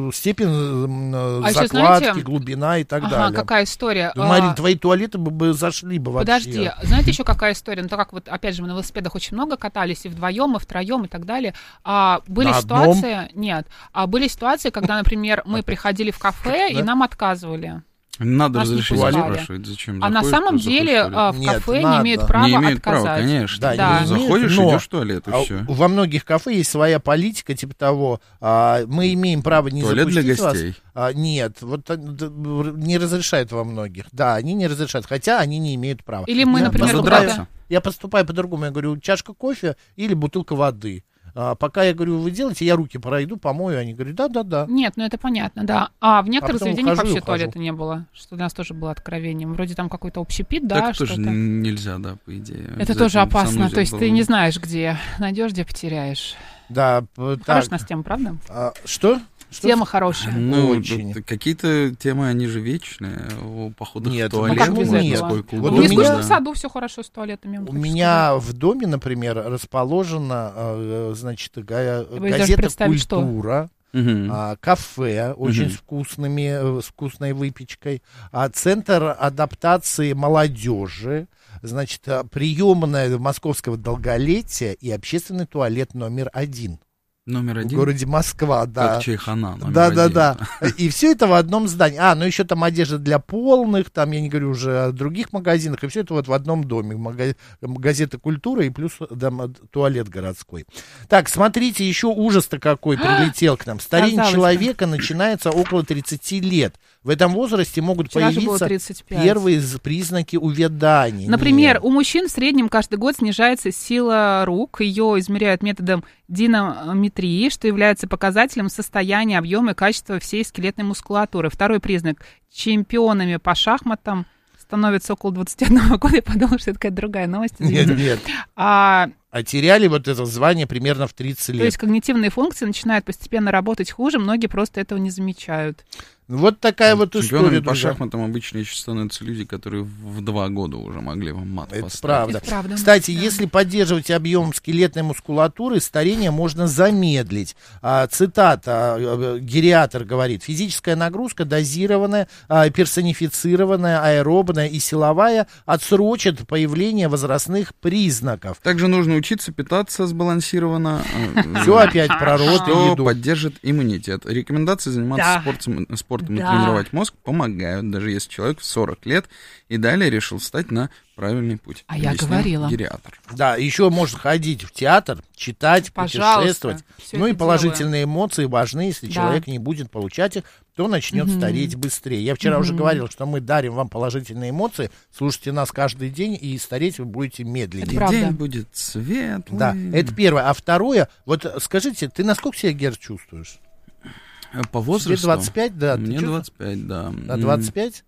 Speaker 1: степень а закладки, знаете, глубина и так
Speaker 2: ага,
Speaker 1: далее.
Speaker 2: Какая история.
Speaker 1: Ну, Марин, твои туалеты бы, бы зашли бы вообще.
Speaker 2: Подожди, знаете еще какая история? Ну, так как вот, опять же, мы на велосипедах очень много катались, и вдвоем, и втроем, и так далее. А, были на ситуации... Одном? Нет. А были ситуации, когда, например, мы приходили в кафе, да? И нам отказывали.
Speaker 3: Надо разрешение спрашивать, зачем.
Speaker 2: А на самом деле в, в кафе Нет, не имеют права
Speaker 3: не имеют
Speaker 2: отказать.
Speaker 3: Права, конечно. Да,
Speaker 2: да.
Speaker 3: Заходишь,
Speaker 1: но,
Speaker 3: идешь в туалет, и
Speaker 1: а
Speaker 3: все.
Speaker 1: Во многих кафе есть своя политика, типа того, а, мы имеем право не
Speaker 3: туалет
Speaker 1: запустить
Speaker 3: для гостей.
Speaker 1: вас. А, нет, вот не разрешают во многих. Да, они не разрешают, хотя они не имеют права.
Speaker 2: Или мы,
Speaker 1: я
Speaker 2: например,
Speaker 1: поступаю, я поступаю по-другому, я говорю, чашка кофе или бутылка воды. А, пока я говорю, вы делаете, я руки пройду, помою, они говорят, да-да-да.
Speaker 2: Нет, ну это понятно, да. А в некоторых а заведениях вообще туалета не было, что для нас тоже было откровением. Вроде там какой-то общепит, да,
Speaker 3: так
Speaker 2: что-то.
Speaker 3: тоже нельзя, да, по идее.
Speaker 2: Это тоже опасно, то есть ты не знаешь, где найдешь, где потеряешь.
Speaker 1: Да,
Speaker 2: хорошая у нас тема, правда?
Speaker 1: А, что? Что?
Speaker 2: Тема хорошая.
Speaker 3: Ну, очень. Какие-то темы, они же вечные. О походах
Speaker 1: нет,
Speaker 3: в туалет.
Speaker 2: Ну, как нет. Вот
Speaker 1: у
Speaker 2: не
Speaker 1: меня...
Speaker 2: в саду все хорошо с туалетами.
Speaker 1: У меня в доме, например, расположена, значит, газета «Культура».
Speaker 3: Угу.
Speaker 1: А, кафе очень угу. с вкусными, с вкусной выпечкой, а, центр адаптации молодежи, значит, приемная московского долголетия и общественный туалет номер один.
Speaker 3: Номер один?
Speaker 1: В городе Москва, да.
Speaker 3: Как Чайхана, номер
Speaker 1: да,
Speaker 3: один.
Speaker 1: Да, да, да. И все это в одном здании. А, ну еще там одежда для полных, там, я не говорю уже о других магазинах, и все это вот в одном доме. Газета «Культура» и плюс там, туалет городской. Так, смотрите, еще ужас-то какой прилетел к нам. Старение человека начинается около тридцати лет. В этом возрасте могут
Speaker 2: Вчера
Speaker 1: появиться первые признаки увядания.
Speaker 2: Например, Нет. у мужчин в среднем каждый год снижается сила рук. Ее измеряют методом динамометрии, что является показателем состояния, объема и качества всей скелетной мускулатуры. Второй признак. Чемпионами по шахматам становится около двадцати одного года. Я подумала, что это какая-то другая новость.
Speaker 1: Извините. Нет, нет.
Speaker 2: А...
Speaker 1: а теряли вот это звание примерно в тридцать лет.
Speaker 2: То есть когнитивные функции начинают постепенно работать хуже, многие просто этого не замечают.
Speaker 1: Вот такая вот история.
Speaker 3: Чемпионами по шахматам обычно еще становятся люди, которые в два года уже могли вам мат
Speaker 1: Это
Speaker 3: поставить.
Speaker 1: правда.
Speaker 2: Это правда.
Speaker 1: Кстати,
Speaker 2: да.
Speaker 1: если поддерживать объем скелетной мускулатуры, старение можно замедлить. А, цитата, гериатр говорит: физическая нагрузка, дозированная, а, персонифицированная, аэробная и силовая, отсрочит появление возрастных признаков.
Speaker 3: Также нужно учиться питаться сбалансированно.
Speaker 1: Все опять про рот и
Speaker 3: что
Speaker 1: еду.
Speaker 3: поддержит иммунитет. Рекомендации заниматься
Speaker 2: Да.
Speaker 3: спортом, спортом и
Speaker 2: Да.
Speaker 3: тренировать мозг помогают, даже если человек в сорок лет и далее решил встать на правильный путь.
Speaker 2: А я
Speaker 3: Объяснил
Speaker 2: говорила.
Speaker 3: гериатр.
Speaker 1: Да, еще можно ходить в театр, читать,
Speaker 2: Пожалуйста,
Speaker 1: путешествовать.
Speaker 2: всё
Speaker 1: Ну и
Speaker 2: это
Speaker 1: положительные эмоции важны. Если
Speaker 2: Да.
Speaker 1: человек не будет получать их, то начнет
Speaker 2: Мгм.
Speaker 1: стареть быстрее. Я вчера уже
Speaker 2: Мгм.
Speaker 1: говорил, что мы дарим вам положительные эмоции. Слушайте нас каждый день, и стареть вы будете медленнее.
Speaker 3: И
Speaker 2: правда.
Speaker 3: день будет светлый.
Speaker 1: Да, это первое. А второе, вот скажите, ты насколько себя, Гер, чувствуешь?
Speaker 3: По возрасту?
Speaker 1: Тебе двадцать пять, да? ты
Speaker 3: Мне
Speaker 1: чувствуешь?
Speaker 3: двадцать пять, да.
Speaker 1: А двадцать пять?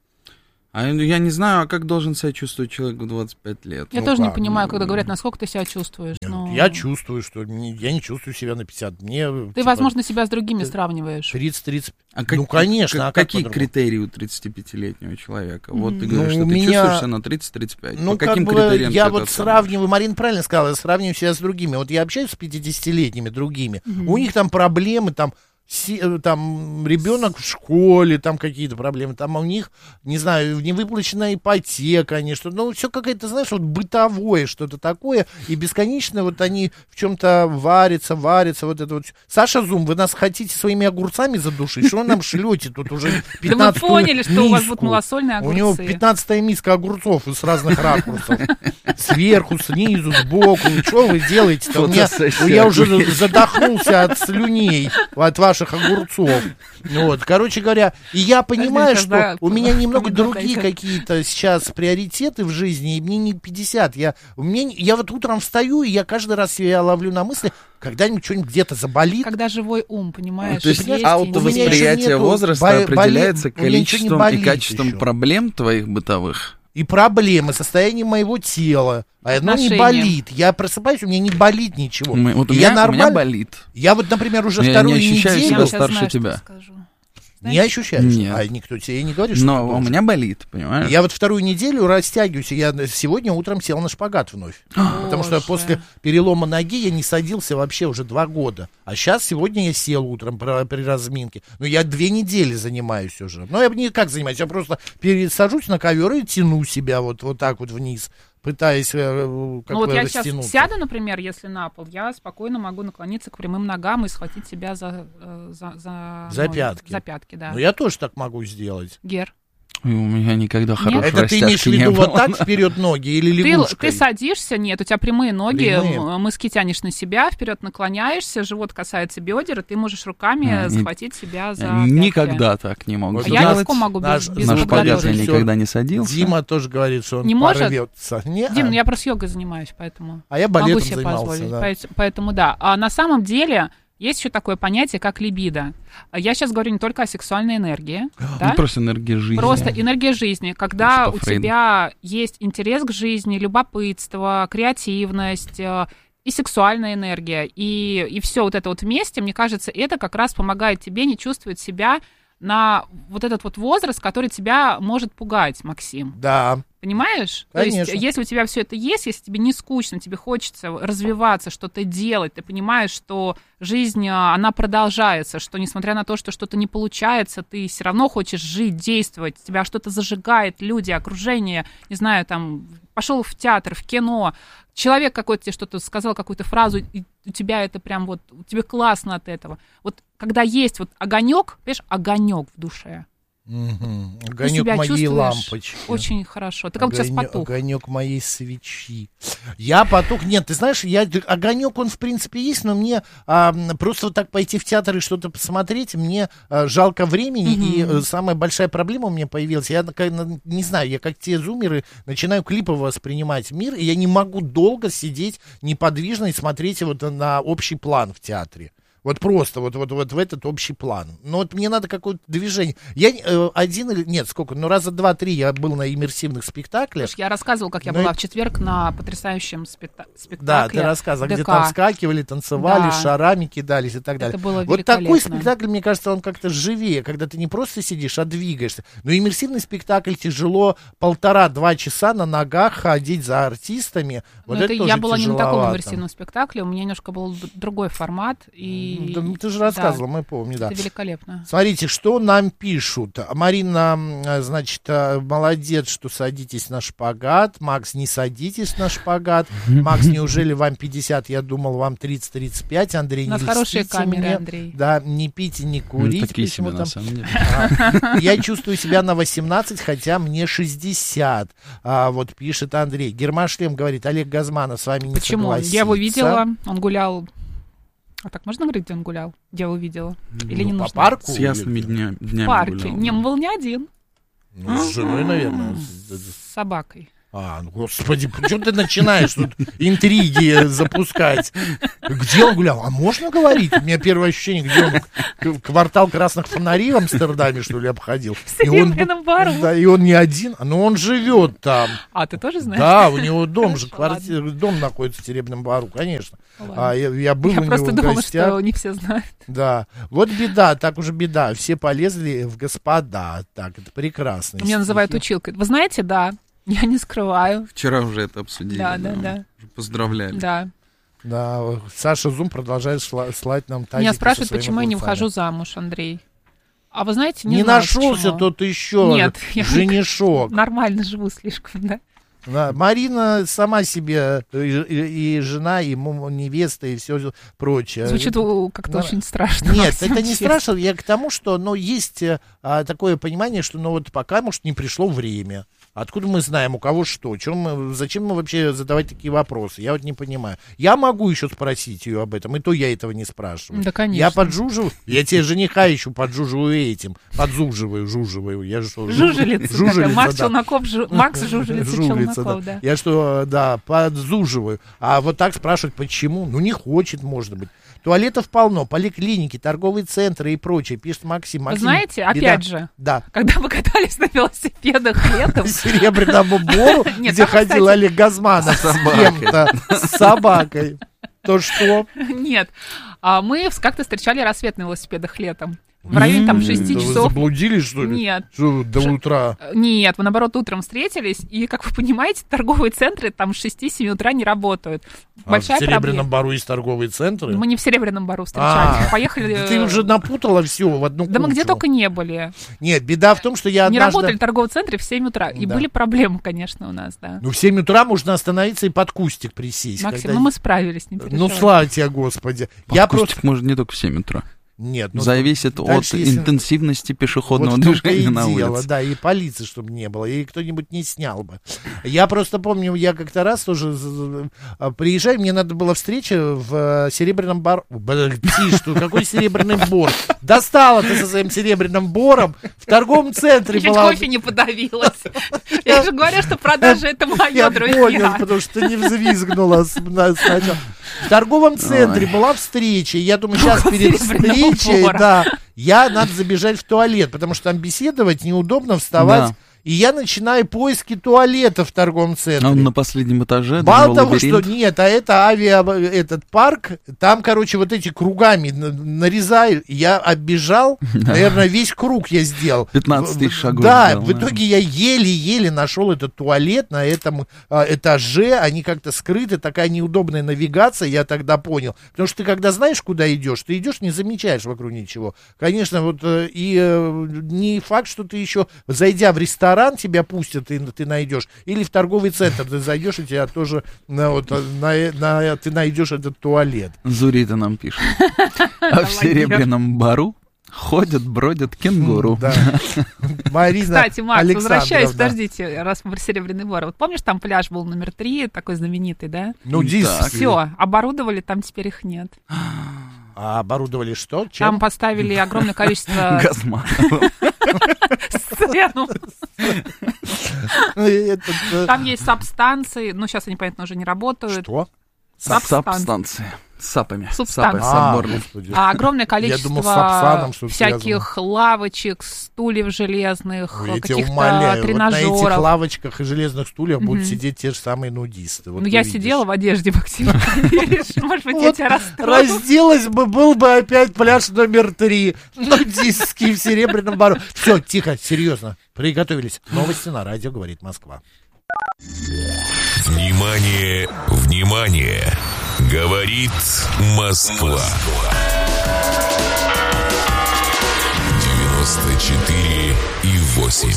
Speaker 3: А я не знаю, а как должен себя чувствовать человек в двадцать пять лет?
Speaker 2: Я
Speaker 1: Ну
Speaker 2: тоже не
Speaker 1: как?
Speaker 2: понимаю, когда говорят, насколько ты себя чувствуешь.
Speaker 1: Нет,
Speaker 2: но...
Speaker 1: Я чувствую, что не- я не чувствую себя на пятьдесят. Мне,
Speaker 2: Ты,
Speaker 1: типа,
Speaker 2: возможно, себя с другими сравниваешь.
Speaker 1: тридцать-тридцать.
Speaker 3: А как-
Speaker 1: Ну, конечно,
Speaker 3: как-
Speaker 1: а как
Speaker 3: какие
Speaker 1: по-другому?
Speaker 3: критерии у тридцатипятилетнего человека? Вот ты
Speaker 2: Ну,
Speaker 3: говоришь,
Speaker 1: у
Speaker 3: что ты
Speaker 1: меня-
Speaker 3: чувствуешь себя на тридцать-тридцать пять.
Speaker 1: Ну,
Speaker 3: По каким
Speaker 1: как бы
Speaker 3: критериям
Speaker 1: я
Speaker 3: ты
Speaker 1: вот
Speaker 3: это
Speaker 1: сравниваю, Марина правильно сказала, я сравниваю себя с другими. Вот я общаюсь с пятидесятилетними другими, у них там проблемы, там, си- там ребенок в школе, там какие-то проблемы, там у них, не знаю, невыплаченная ипотека, они что-то, ну, все какое-то, знаешь, вот бытовое что-то такое, и бесконечно вот они в чем-то варятся, варятся, вот это вот. Саша Зум, вы нас хотите своими огурцами задушить? Что вы нам шлете тут уже пятнадцатую
Speaker 2: Да мы поняли, что у вас
Speaker 1: миску?
Speaker 2: будут малосольные огурцы.
Speaker 1: У него пятнадцатая миска огурцов с разных ракурсов. Сверху, снизу, сбоку. Что вы делаете-то? У меня, я уже задохнулся от слюней, от ваших огурцов. Вот, короче говоря, и я понимаю,
Speaker 2: Подожди,
Speaker 1: что
Speaker 2: когда
Speaker 1: у меня немного
Speaker 2: помидор
Speaker 1: другие
Speaker 2: дойдёт.
Speaker 1: какие-то сейчас приоритеты в жизни, и мне не пятьдесят. Я, у меня, я вот утром встаю, и я каждый раз себя ловлю на мысли, когда-нибудь что-нибудь где-то заболит.
Speaker 2: Когда живой ум, понимаешь?
Speaker 3: То есть
Speaker 2: есть и
Speaker 3: аутовосприятие
Speaker 1: нету
Speaker 3: возраста
Speaker 1: боле-
Speaker 3: определяется
Speaker 1: боле- у меня ничего не
Speaker 3: количеством и
Speaker 1: болит
Speaker 3: качеством
Speaker 1: еще.
Speaker 3: проблем твоих бытовых.
Speaker 1: И проблемы, состояние моего тела. А оно не
Speaker 2: Отношения.
Speaker 1: болит. Я просыпаюсь, у меня не болит ничего.
Speaker 3: Мы- вот у
Speaker 1: И
Speaker 3: меня,
Speaker 1: я
Speaker 3: у меня
Speaker 1: нормально.
Speaker 3: болит.
Speaker 1: Я вот, например, уже
Speaker 3: Я
Speaker 1: вторую
Speaker 3: не ощущаю
Speaker 1: неделю...
Speaker 3: себя
Speaker 2: Я сейчас
Speaker 3: старше
Speaker 2: знаю, что
Speaker 3: тебя.
Speaker 2: скажу.
Speaker 1: Не ощущаешь?
Speaker 3: Нет.
Speaker 1: А никто тебе не говорит, что
Speaker 3: Но
Speaker 1: ты
Speaker 3: у
Speaker 1: должен.
Speaker 3: меня болит, понимаешь?
Speaker 1: Я вот вторую неделю растягиваюсь. Я сегодня утром сел на шпагат вновь. Потому что
Speaker 2: Боже.
Speaker 1: после перелома ноги я не садился вообще уже два года. А сейчас, сегодня я сел утром при, при разминке. Ну, я две недели занимаюсь уже. Но я никак занимаюсь. Я просто пересажусь на ковер и тяну себя вот, вот так вот вниз, пытаясь э, как
Speaker 2: Ну вот
Speaker 1: бы
Speaker 2: я сейчас
Speaker 1: растянуться.
Speaker 2: сяду, например, если на пол, я спокойно могу наклониться к прямым ногам и схватить себя за... э, За, за,
Speaker 1: За
Speaker 2: ноги.
Speaker 1: пятки.
Speaker 2: За пятки, да.
Speaker 1: Ну, я тоже так могу сделать.
Speaker 2: Гер.
Speaker 3: Ой, у меня никогда хорошей
Speaker 1: Это ты имеешь в
Speaker 3: растяжки не
Speaker 1: виду вот
Speaker 3: было.
Speaker 1: так вперед ноги или
Speaker 2: Ты,
Speaker 1: лягушкой?
Speaker 2: ты садишься, нет, у тебя прямые ноги,
Speaker 1: Прямые.
Speaker 2: м- мыски тянешь на себя, вперед наклоняешься, живот касается бедер, и ты можешь руками
Speaker 3: А, не-
Speaker 2: схватить себя за
Speaker 3: Я
Speaker 2: пятки.
Speaker 3: никогда так не могу
Speaker 1: Вот
Speaker 2: Я
Speaker 3: сделать.
Speaker 2: легко могу
Speaker 1: Наш-
Speaker 2: без, без
Speaker 3: На
Speaker 1: наш
Speaker 3: шпагат я
Speaker 1: подъем.
Speaker 3: никогда не садился.
Speaker 1: Дима тоже говорит, что он
Speaker 2: Не может?
Speaker 1: порвется. Не,
Speaker 2: Дим,
Speaker 1: а.
Speaker 2: ну я просто йогой занимаюсь, поэтому
Speaker 1: А я
Speaker 2: могу
Speaker 1: балетом
Speaker 2: себе
Speaker 1: занимался,
Speaker 2: позволить.
Speaker 1: да.
Speaker 2: Поэт- Поэтому да. А на самом деле есть еще такое понятие, как либидо. Я сейчас говорю не только о сексуальной энергии, да?
Speaker 3: Ну, просто энергия жизни.
Speaker 2: Просто энергия жизни, когда
Speaker 3: Что
Speaker 2: у
Speaker 3: Фрейд.
Speaker 2: тебя есть интерес к жизни, любопытство, креативность э, и сексуальная энергия, и, и все вот это вот вместе, мне кажется, это как раз помогает тебе не чувствовать себя на вот этот вот возраст, который тебя может пугать, Максим.
Speaker 1: Да.
Speaker 2: Понимаешь?
Speaker 1: Конечно.
Speaker 2: То есть, если у тебя все это есть, если тебе не скучно, тебе хочется развиваться, что-то делать, ты понимаешь, что жизнь, а, она продолжается, что несмотря на то, что что-то не получается, ты все равно хочешь жить, действовать, тебя что-то зажигает, люди, окружение, не знаю, там, пошел в театр, в кино, человек какой-то тебе что-то сказал, какую-то фразу, и у тебя это прям вот, тебе классно от этого. Вот когда есть вот огонек, понимаешь, огонек в душе,
Speaker 1: Угу.
Speaker 2: ты
Speaker 1: Огонек
Speaker 2: себя
Speaker 1: моей
Speaker 2: чувствуешь
Speaker 1: лампочки.
Speaker 2: очень хорошо. Ты как будто сейчас
Speaker 1: Огонек-
Speaker 2: потух.
Speaker 1: Огонек моей свечи. Я потух. Нет, ты знаешь, я огонек, он в принципе есть, но мне а, просто вот так пойти в театр и что-то посмотреть, мне а, жалко времени.
Speaker 2: Мгм.
Speaker 1: И а, самая большая проблема у меня появилась. Я как, не знаю, я как те зумеры начинаю клипово воспринимать мир, и я не могу долго сидеть неподвижно и смотреть вот на общий план в театре. Вот просто вот, вот, вот в этот общий план. Но вот мне надо какое-то движение. Я э, один или... Нет, сколько? Ну, раза два-три я был на иммерсивных спектаклях.
Speaker 2: Слушай, я рассказывала, как я
Speaker 1: Но
Speaker 2: была
Speaker 1: это...
Speaker 2: в четверг на потрясающем спекта... спектакле.
Speaker 1: Да, ты рассказывала, где там вскакивали, танцевали, да. шарами кидались и так далее.
Speaker 2: Это было
Speaker 1: вот такой спектакль, мне кажется, он как-то живее, когда ты не просто сидишь, а двигаешься. Но иммерсивный спектакль тяжело полтора-два часа на ногах ходить за артистами. Вот
Speaker 2: это,
Speaker 1: это тоже
Speaker 2: я была
Speaker 1: тяжеловато.
Speaker 2: Не на таком иммерсивном спектакле, у меня немножко был другой формат. И...
Speaker 1: Да, ты же рассказывала, да, мы помним, да.
Speaker 2: Это великолепно.
Speaker 1: Смотрите, что нам пишут. Марина, значит, молодец, что садитесь на шпагат. Макс, не садитесь на шпагат. Макс, неужели вам пятьдесят? Я думал, вам тридцать-тридцать пять. Андрей, не льстите мне. У нас хорошие камеры, Андрей. Да, не пейте, не курите.
Speaker 3: Ну, такие себе, на самом деле.
Speaker 1: Я чувствую себя на восемнадцать, хотя мне шестьдесят. А, вот пишет Андрей. Гермашлем говорит, Олег Газманов с вами не
Speaker 2: Почему?
Speaker 1: согласится.
Speaker 2: Я его видела, он гулял... А так можно говорить, где он гулял? Где его видела? Или
Speaker 1: ну,
Speaker 2: не
Speaker 1: по
Speaker 2: нужно?
Speaker 1: парку?
Speaker 3: С ясными дня, днями
Speaker 2: В парке.
Speaker 3: гулял.
Speaker 2: Не, он был не один.
Speaker 1: Ну, с женой, наверное.
Speaker 2: С собакой.
Speaker 1: А, ну, господи, почему ты начинаешь тут интриги запускать? Где он гулял? А можно говорить? У меня первое ощущение, где он квартал красных фонарей в Амстердаме, что ли, обходил.
Speaker 2: В Серебряном бару.
Speaker 1: Да, и он не один, но он живет там.
Speaker 2: А, ты тоже знаешь?
Speaker 1: Да, у него дом же, квартира, дом находится в Серебряном бару, конечно. А, я, я был
Speaker 2: я
Speaker 1: у
Speaker 2: просто
Speaker 1: него
Speaker 2: думала,
Speaker 1: в гостях.
Speaker 2: Что не все знают.
Speaker 1: Да, вот беда, так уже беда. Все полезли в господа. Так, это прекрасно.
Speaker 2: Меня называют училкой. Вы знаете, да. Я не скрываю.
Speaker 3: Вчера уже это обсудили.
Speaker 2: Да, да, да.
Speaker 3: да. Поздравляли.
Speaker 2: Да.
Speaker 1: Да, Саша Зум продолжает шла- слать нам тазики.
Speaker 2: Меня спрашивают, почему я не выхожу замуж, Андрей. А вы знаете, не,
Speaker 1: не
Speaker 2: знаю,
Speaker 1: нашелся
Speaker 2: почему.
Speaker 1: Тот еще
Speaker 2: Нет,
Speaker 1: женишок.
Speaker 2: Я нормально живу слишком, да?
Speaker 1: Да, Марина сама себе и, и, и жена, и невеста, и все прочее.
Speaker 2: Звучит как-то Но... очень страшно.
Speaker 1: Нет, это не страшно. Я к тому, что ну, есть а, такое понимание, что ну, вот пока, может, не пришло время. Откуда мы знаем, у кого что? Чем мы, зачем мы вообще задавать такие вопросы? Я вот не понимаю. Я могу еще спросить ее об этом, и то я этого не спрашиваю.
Speaker 2: Да, конечно.
Speaker 1: Я поджуживаю, я тебе жениха еще поджуживаю этим. Подзуживаю, жуживаю. Я же что?
Speaker 2: Жужелица.
Speaker 1: Жужелица,
Speaker 2: Макс
Speaker 1: да.
Speaker 2: Челноков, жу... Макс Жужелица Челноков, да.
Speaker 1: да. Я что, да, подзуживаю. А вот так спрашивать, почему? Ну, не хочет, может быть. Туалетов полно, поликлиники, торговые центры и прочее, пишет Максим. Максим,
Speaker 2: вы знаете,
Speaker 1: беда.
Speaker 2: опять же,
Speaker 1: да.
Speaker 2: когда мы катались на велосипедах летом...
Speaker 1: Серебряному бору, где ходил Олег Газманов с кем-то, с собакой. То что?
Speaker 2: Нет, мы как-то встречали рассвет на велосипедах летом. В районе там шести часов.
Speaker 1: Вы заблудились, что ли?
Speaker 2: Нет.
Speaker 1: Что, до Ш... утра?
Speaker 2: Нет, вы, наоборот, утром встретились, и, как вы понимаете, торговые центры там с шести-семи утра не работают.
Speaker 1: А
Speaker 2: Большая
Speaker 1: в Серебряном
Speaker 2: проблема.
Speaker 1: бару есть торговые центры?
Speaker 2: Мы не в Серебряном бару встречались,
Speaker 1: А,
Speaker 2: поехали...
Speaker 1: Ты уже напутала все в одну кучу.
Speaker 2: Да мы где только не были.
Speaker 1: Нет, беда в том, что я
Speaker 2: Не
Speaker 1: однажды...
Speaker 2: работали торговые центры в семь утра, и
Speaker 1: да.
Speaker 2: были проблемы, конечно, у нас, да.
Speaker 1: Ну, в семь утра можно остановиться и под кустик присесть.
Speaker 2: Максим,
Speaker 1: когда...
Speaker 2: ну мы справились, не переживай.
Speaker 1: Ну, слава тебе, Господи.
Speaker 3: Под
Speaker 1: я
Speaker 3: кустик
Speaker 1: просто...
Speaker 3: можно не только в семь утра.
Speaker 1: Нет, ну,
Speaker 3: зависит
Speaker 1: дальше,
Speaker 3: от
Speaker 1: если...
Speaker 3: интенсивности пешеходного
Speaker 1: вот
Speaker 3: движения на
Speaker 1: дело,
Speaker 3: улице.
Speaker 1: Да, и полиции, чтобы не было, и кто-нибудь не снял бы. Я просто помню, я как-то раз тоже приезжаю, мне надо была встреча в Серебряном бару. Ты что, какой Серебряный бор? Достала ты со своим Серебряным бором в торговом центре.
Speaker 2: Чуть кофе не подавилась. Я же говорю, что продажа это мое, друзья.
Speaker 1: Я понял, потому что не взвизгнула сначала. В торговом центре была встреча, и я думаю, сейчас перед встречей, да, я надо забежать в туалет, потому что там беседовать неудобно, вставать. Да. И я начинаю поиски туалета в торговом центре.
Speaker 3: А он на последнем этаже?
Speaker 1: Мало того, лабиринт. Что нет, а это авиа, этот парк, там, короче, вот эти кругами нарезаю. Я оббежал, наверное, весь круг я сделал.
Speaker 3: пятнадцать тысяч шагов.
Speaker 1: Да, сделал, в итоге я еле-еле нашел этот туалет на этом а, этаже. Они как-то скрыты, такая неудобная навигация, я тогда понял. Потому что ты, когда знаешь, куда идешь, ты идешь, не замечаешь вокруг ничего. Конечно, вот и э, не факт, что ты еще, зайдя в ресторан, тебя пустят, и ты найдешь, или в торговый центр ты зайдешь, и тебя тоже на, вот, на, на, ты найдешь этот туалет.
Speaker 3: Зурита нам пишет. А в Серебряном бару ходят, бродят кенгуру.
Speaker 1: Да. Марина
Speaker 2: Кстати, Макс, возвращаюсь, подождите, раз мы про Серебряный бар. Вот помнишь, там пляж был номер три, такой знаменитый, да?
Speaker 1: Ну, диск.
Speaker 2: Все, оборудовали, там теперь их нет.
Speaker 1: А оборудовали что? Чем?
Speaker 2: Там поставили огромное количество...
Speaker 3: Газманова.
Speaker 2: Сцену. Там есть сабстанции, ну, сейчас они, понятно, уже не работают.
Speaker 1: Что?
Speaker 3: Сабстанции. С сапами.
Speaker 2: Субстанции.
Speaker 3: Сапы,
Speaker 2: а, а огромное количество
Speaker 1: думал, сапсаном,
Speaker 2: всяких связано. лавочек, стульев железных,
Speaker 1: Ой,
Speaker 2: каких-то
Speaker 1: умоляю,
Speaker 2: тренажеров.
Speaker 1: Вот на этих лавочках и железных стульях mm-hmm. будут сидеть те же самые нудисты. Вот
Speaker 2: ну, я видишь. сидела в одежде, Максим. Может быть, я тебя расстрою.
Speaker 1: Разделась бы, был бы опять пляж номер три. Нудистский в Серебряном Бару. Все, тихо, серьезно. Приготовились. Новости на радио «Говорит Москва».
Speaker 4: Внимание, внимание! Говорит Москва. девяносто четыре и восемь.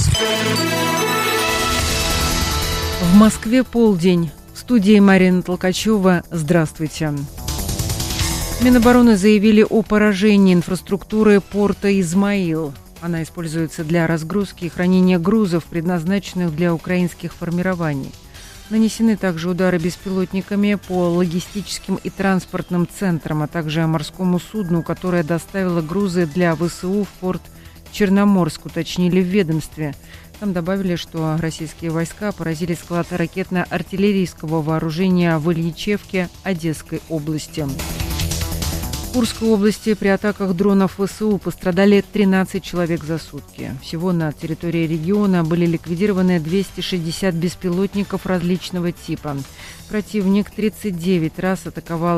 Speaker 5: В Москве полдень. В студии Марина Толкачева. Здравствуйте. Минобороны заявили о поражении инфраструктуры порта Измаил. Она используется для разгрузки и хранения грузов, предназначенных для украинских формирований. Нанесены также удары беспилотниками по логистическим и транспортным центрам, а также морскому судну, которое доставило грузы для ВСУ в порт Черноморск, уточнили в ведомстве. Там добавили, что российские войска поразили склад ракетно-артиллерийского вооружения в Ильичевке Одесской области. В Курской области при атаках дронов ВСУ пострадали тринадцать человек за сутки. Всего на территории региона были ликвидированы двести шестьдесят беспилотников различного типа. Противник тридцать девять раз атаковал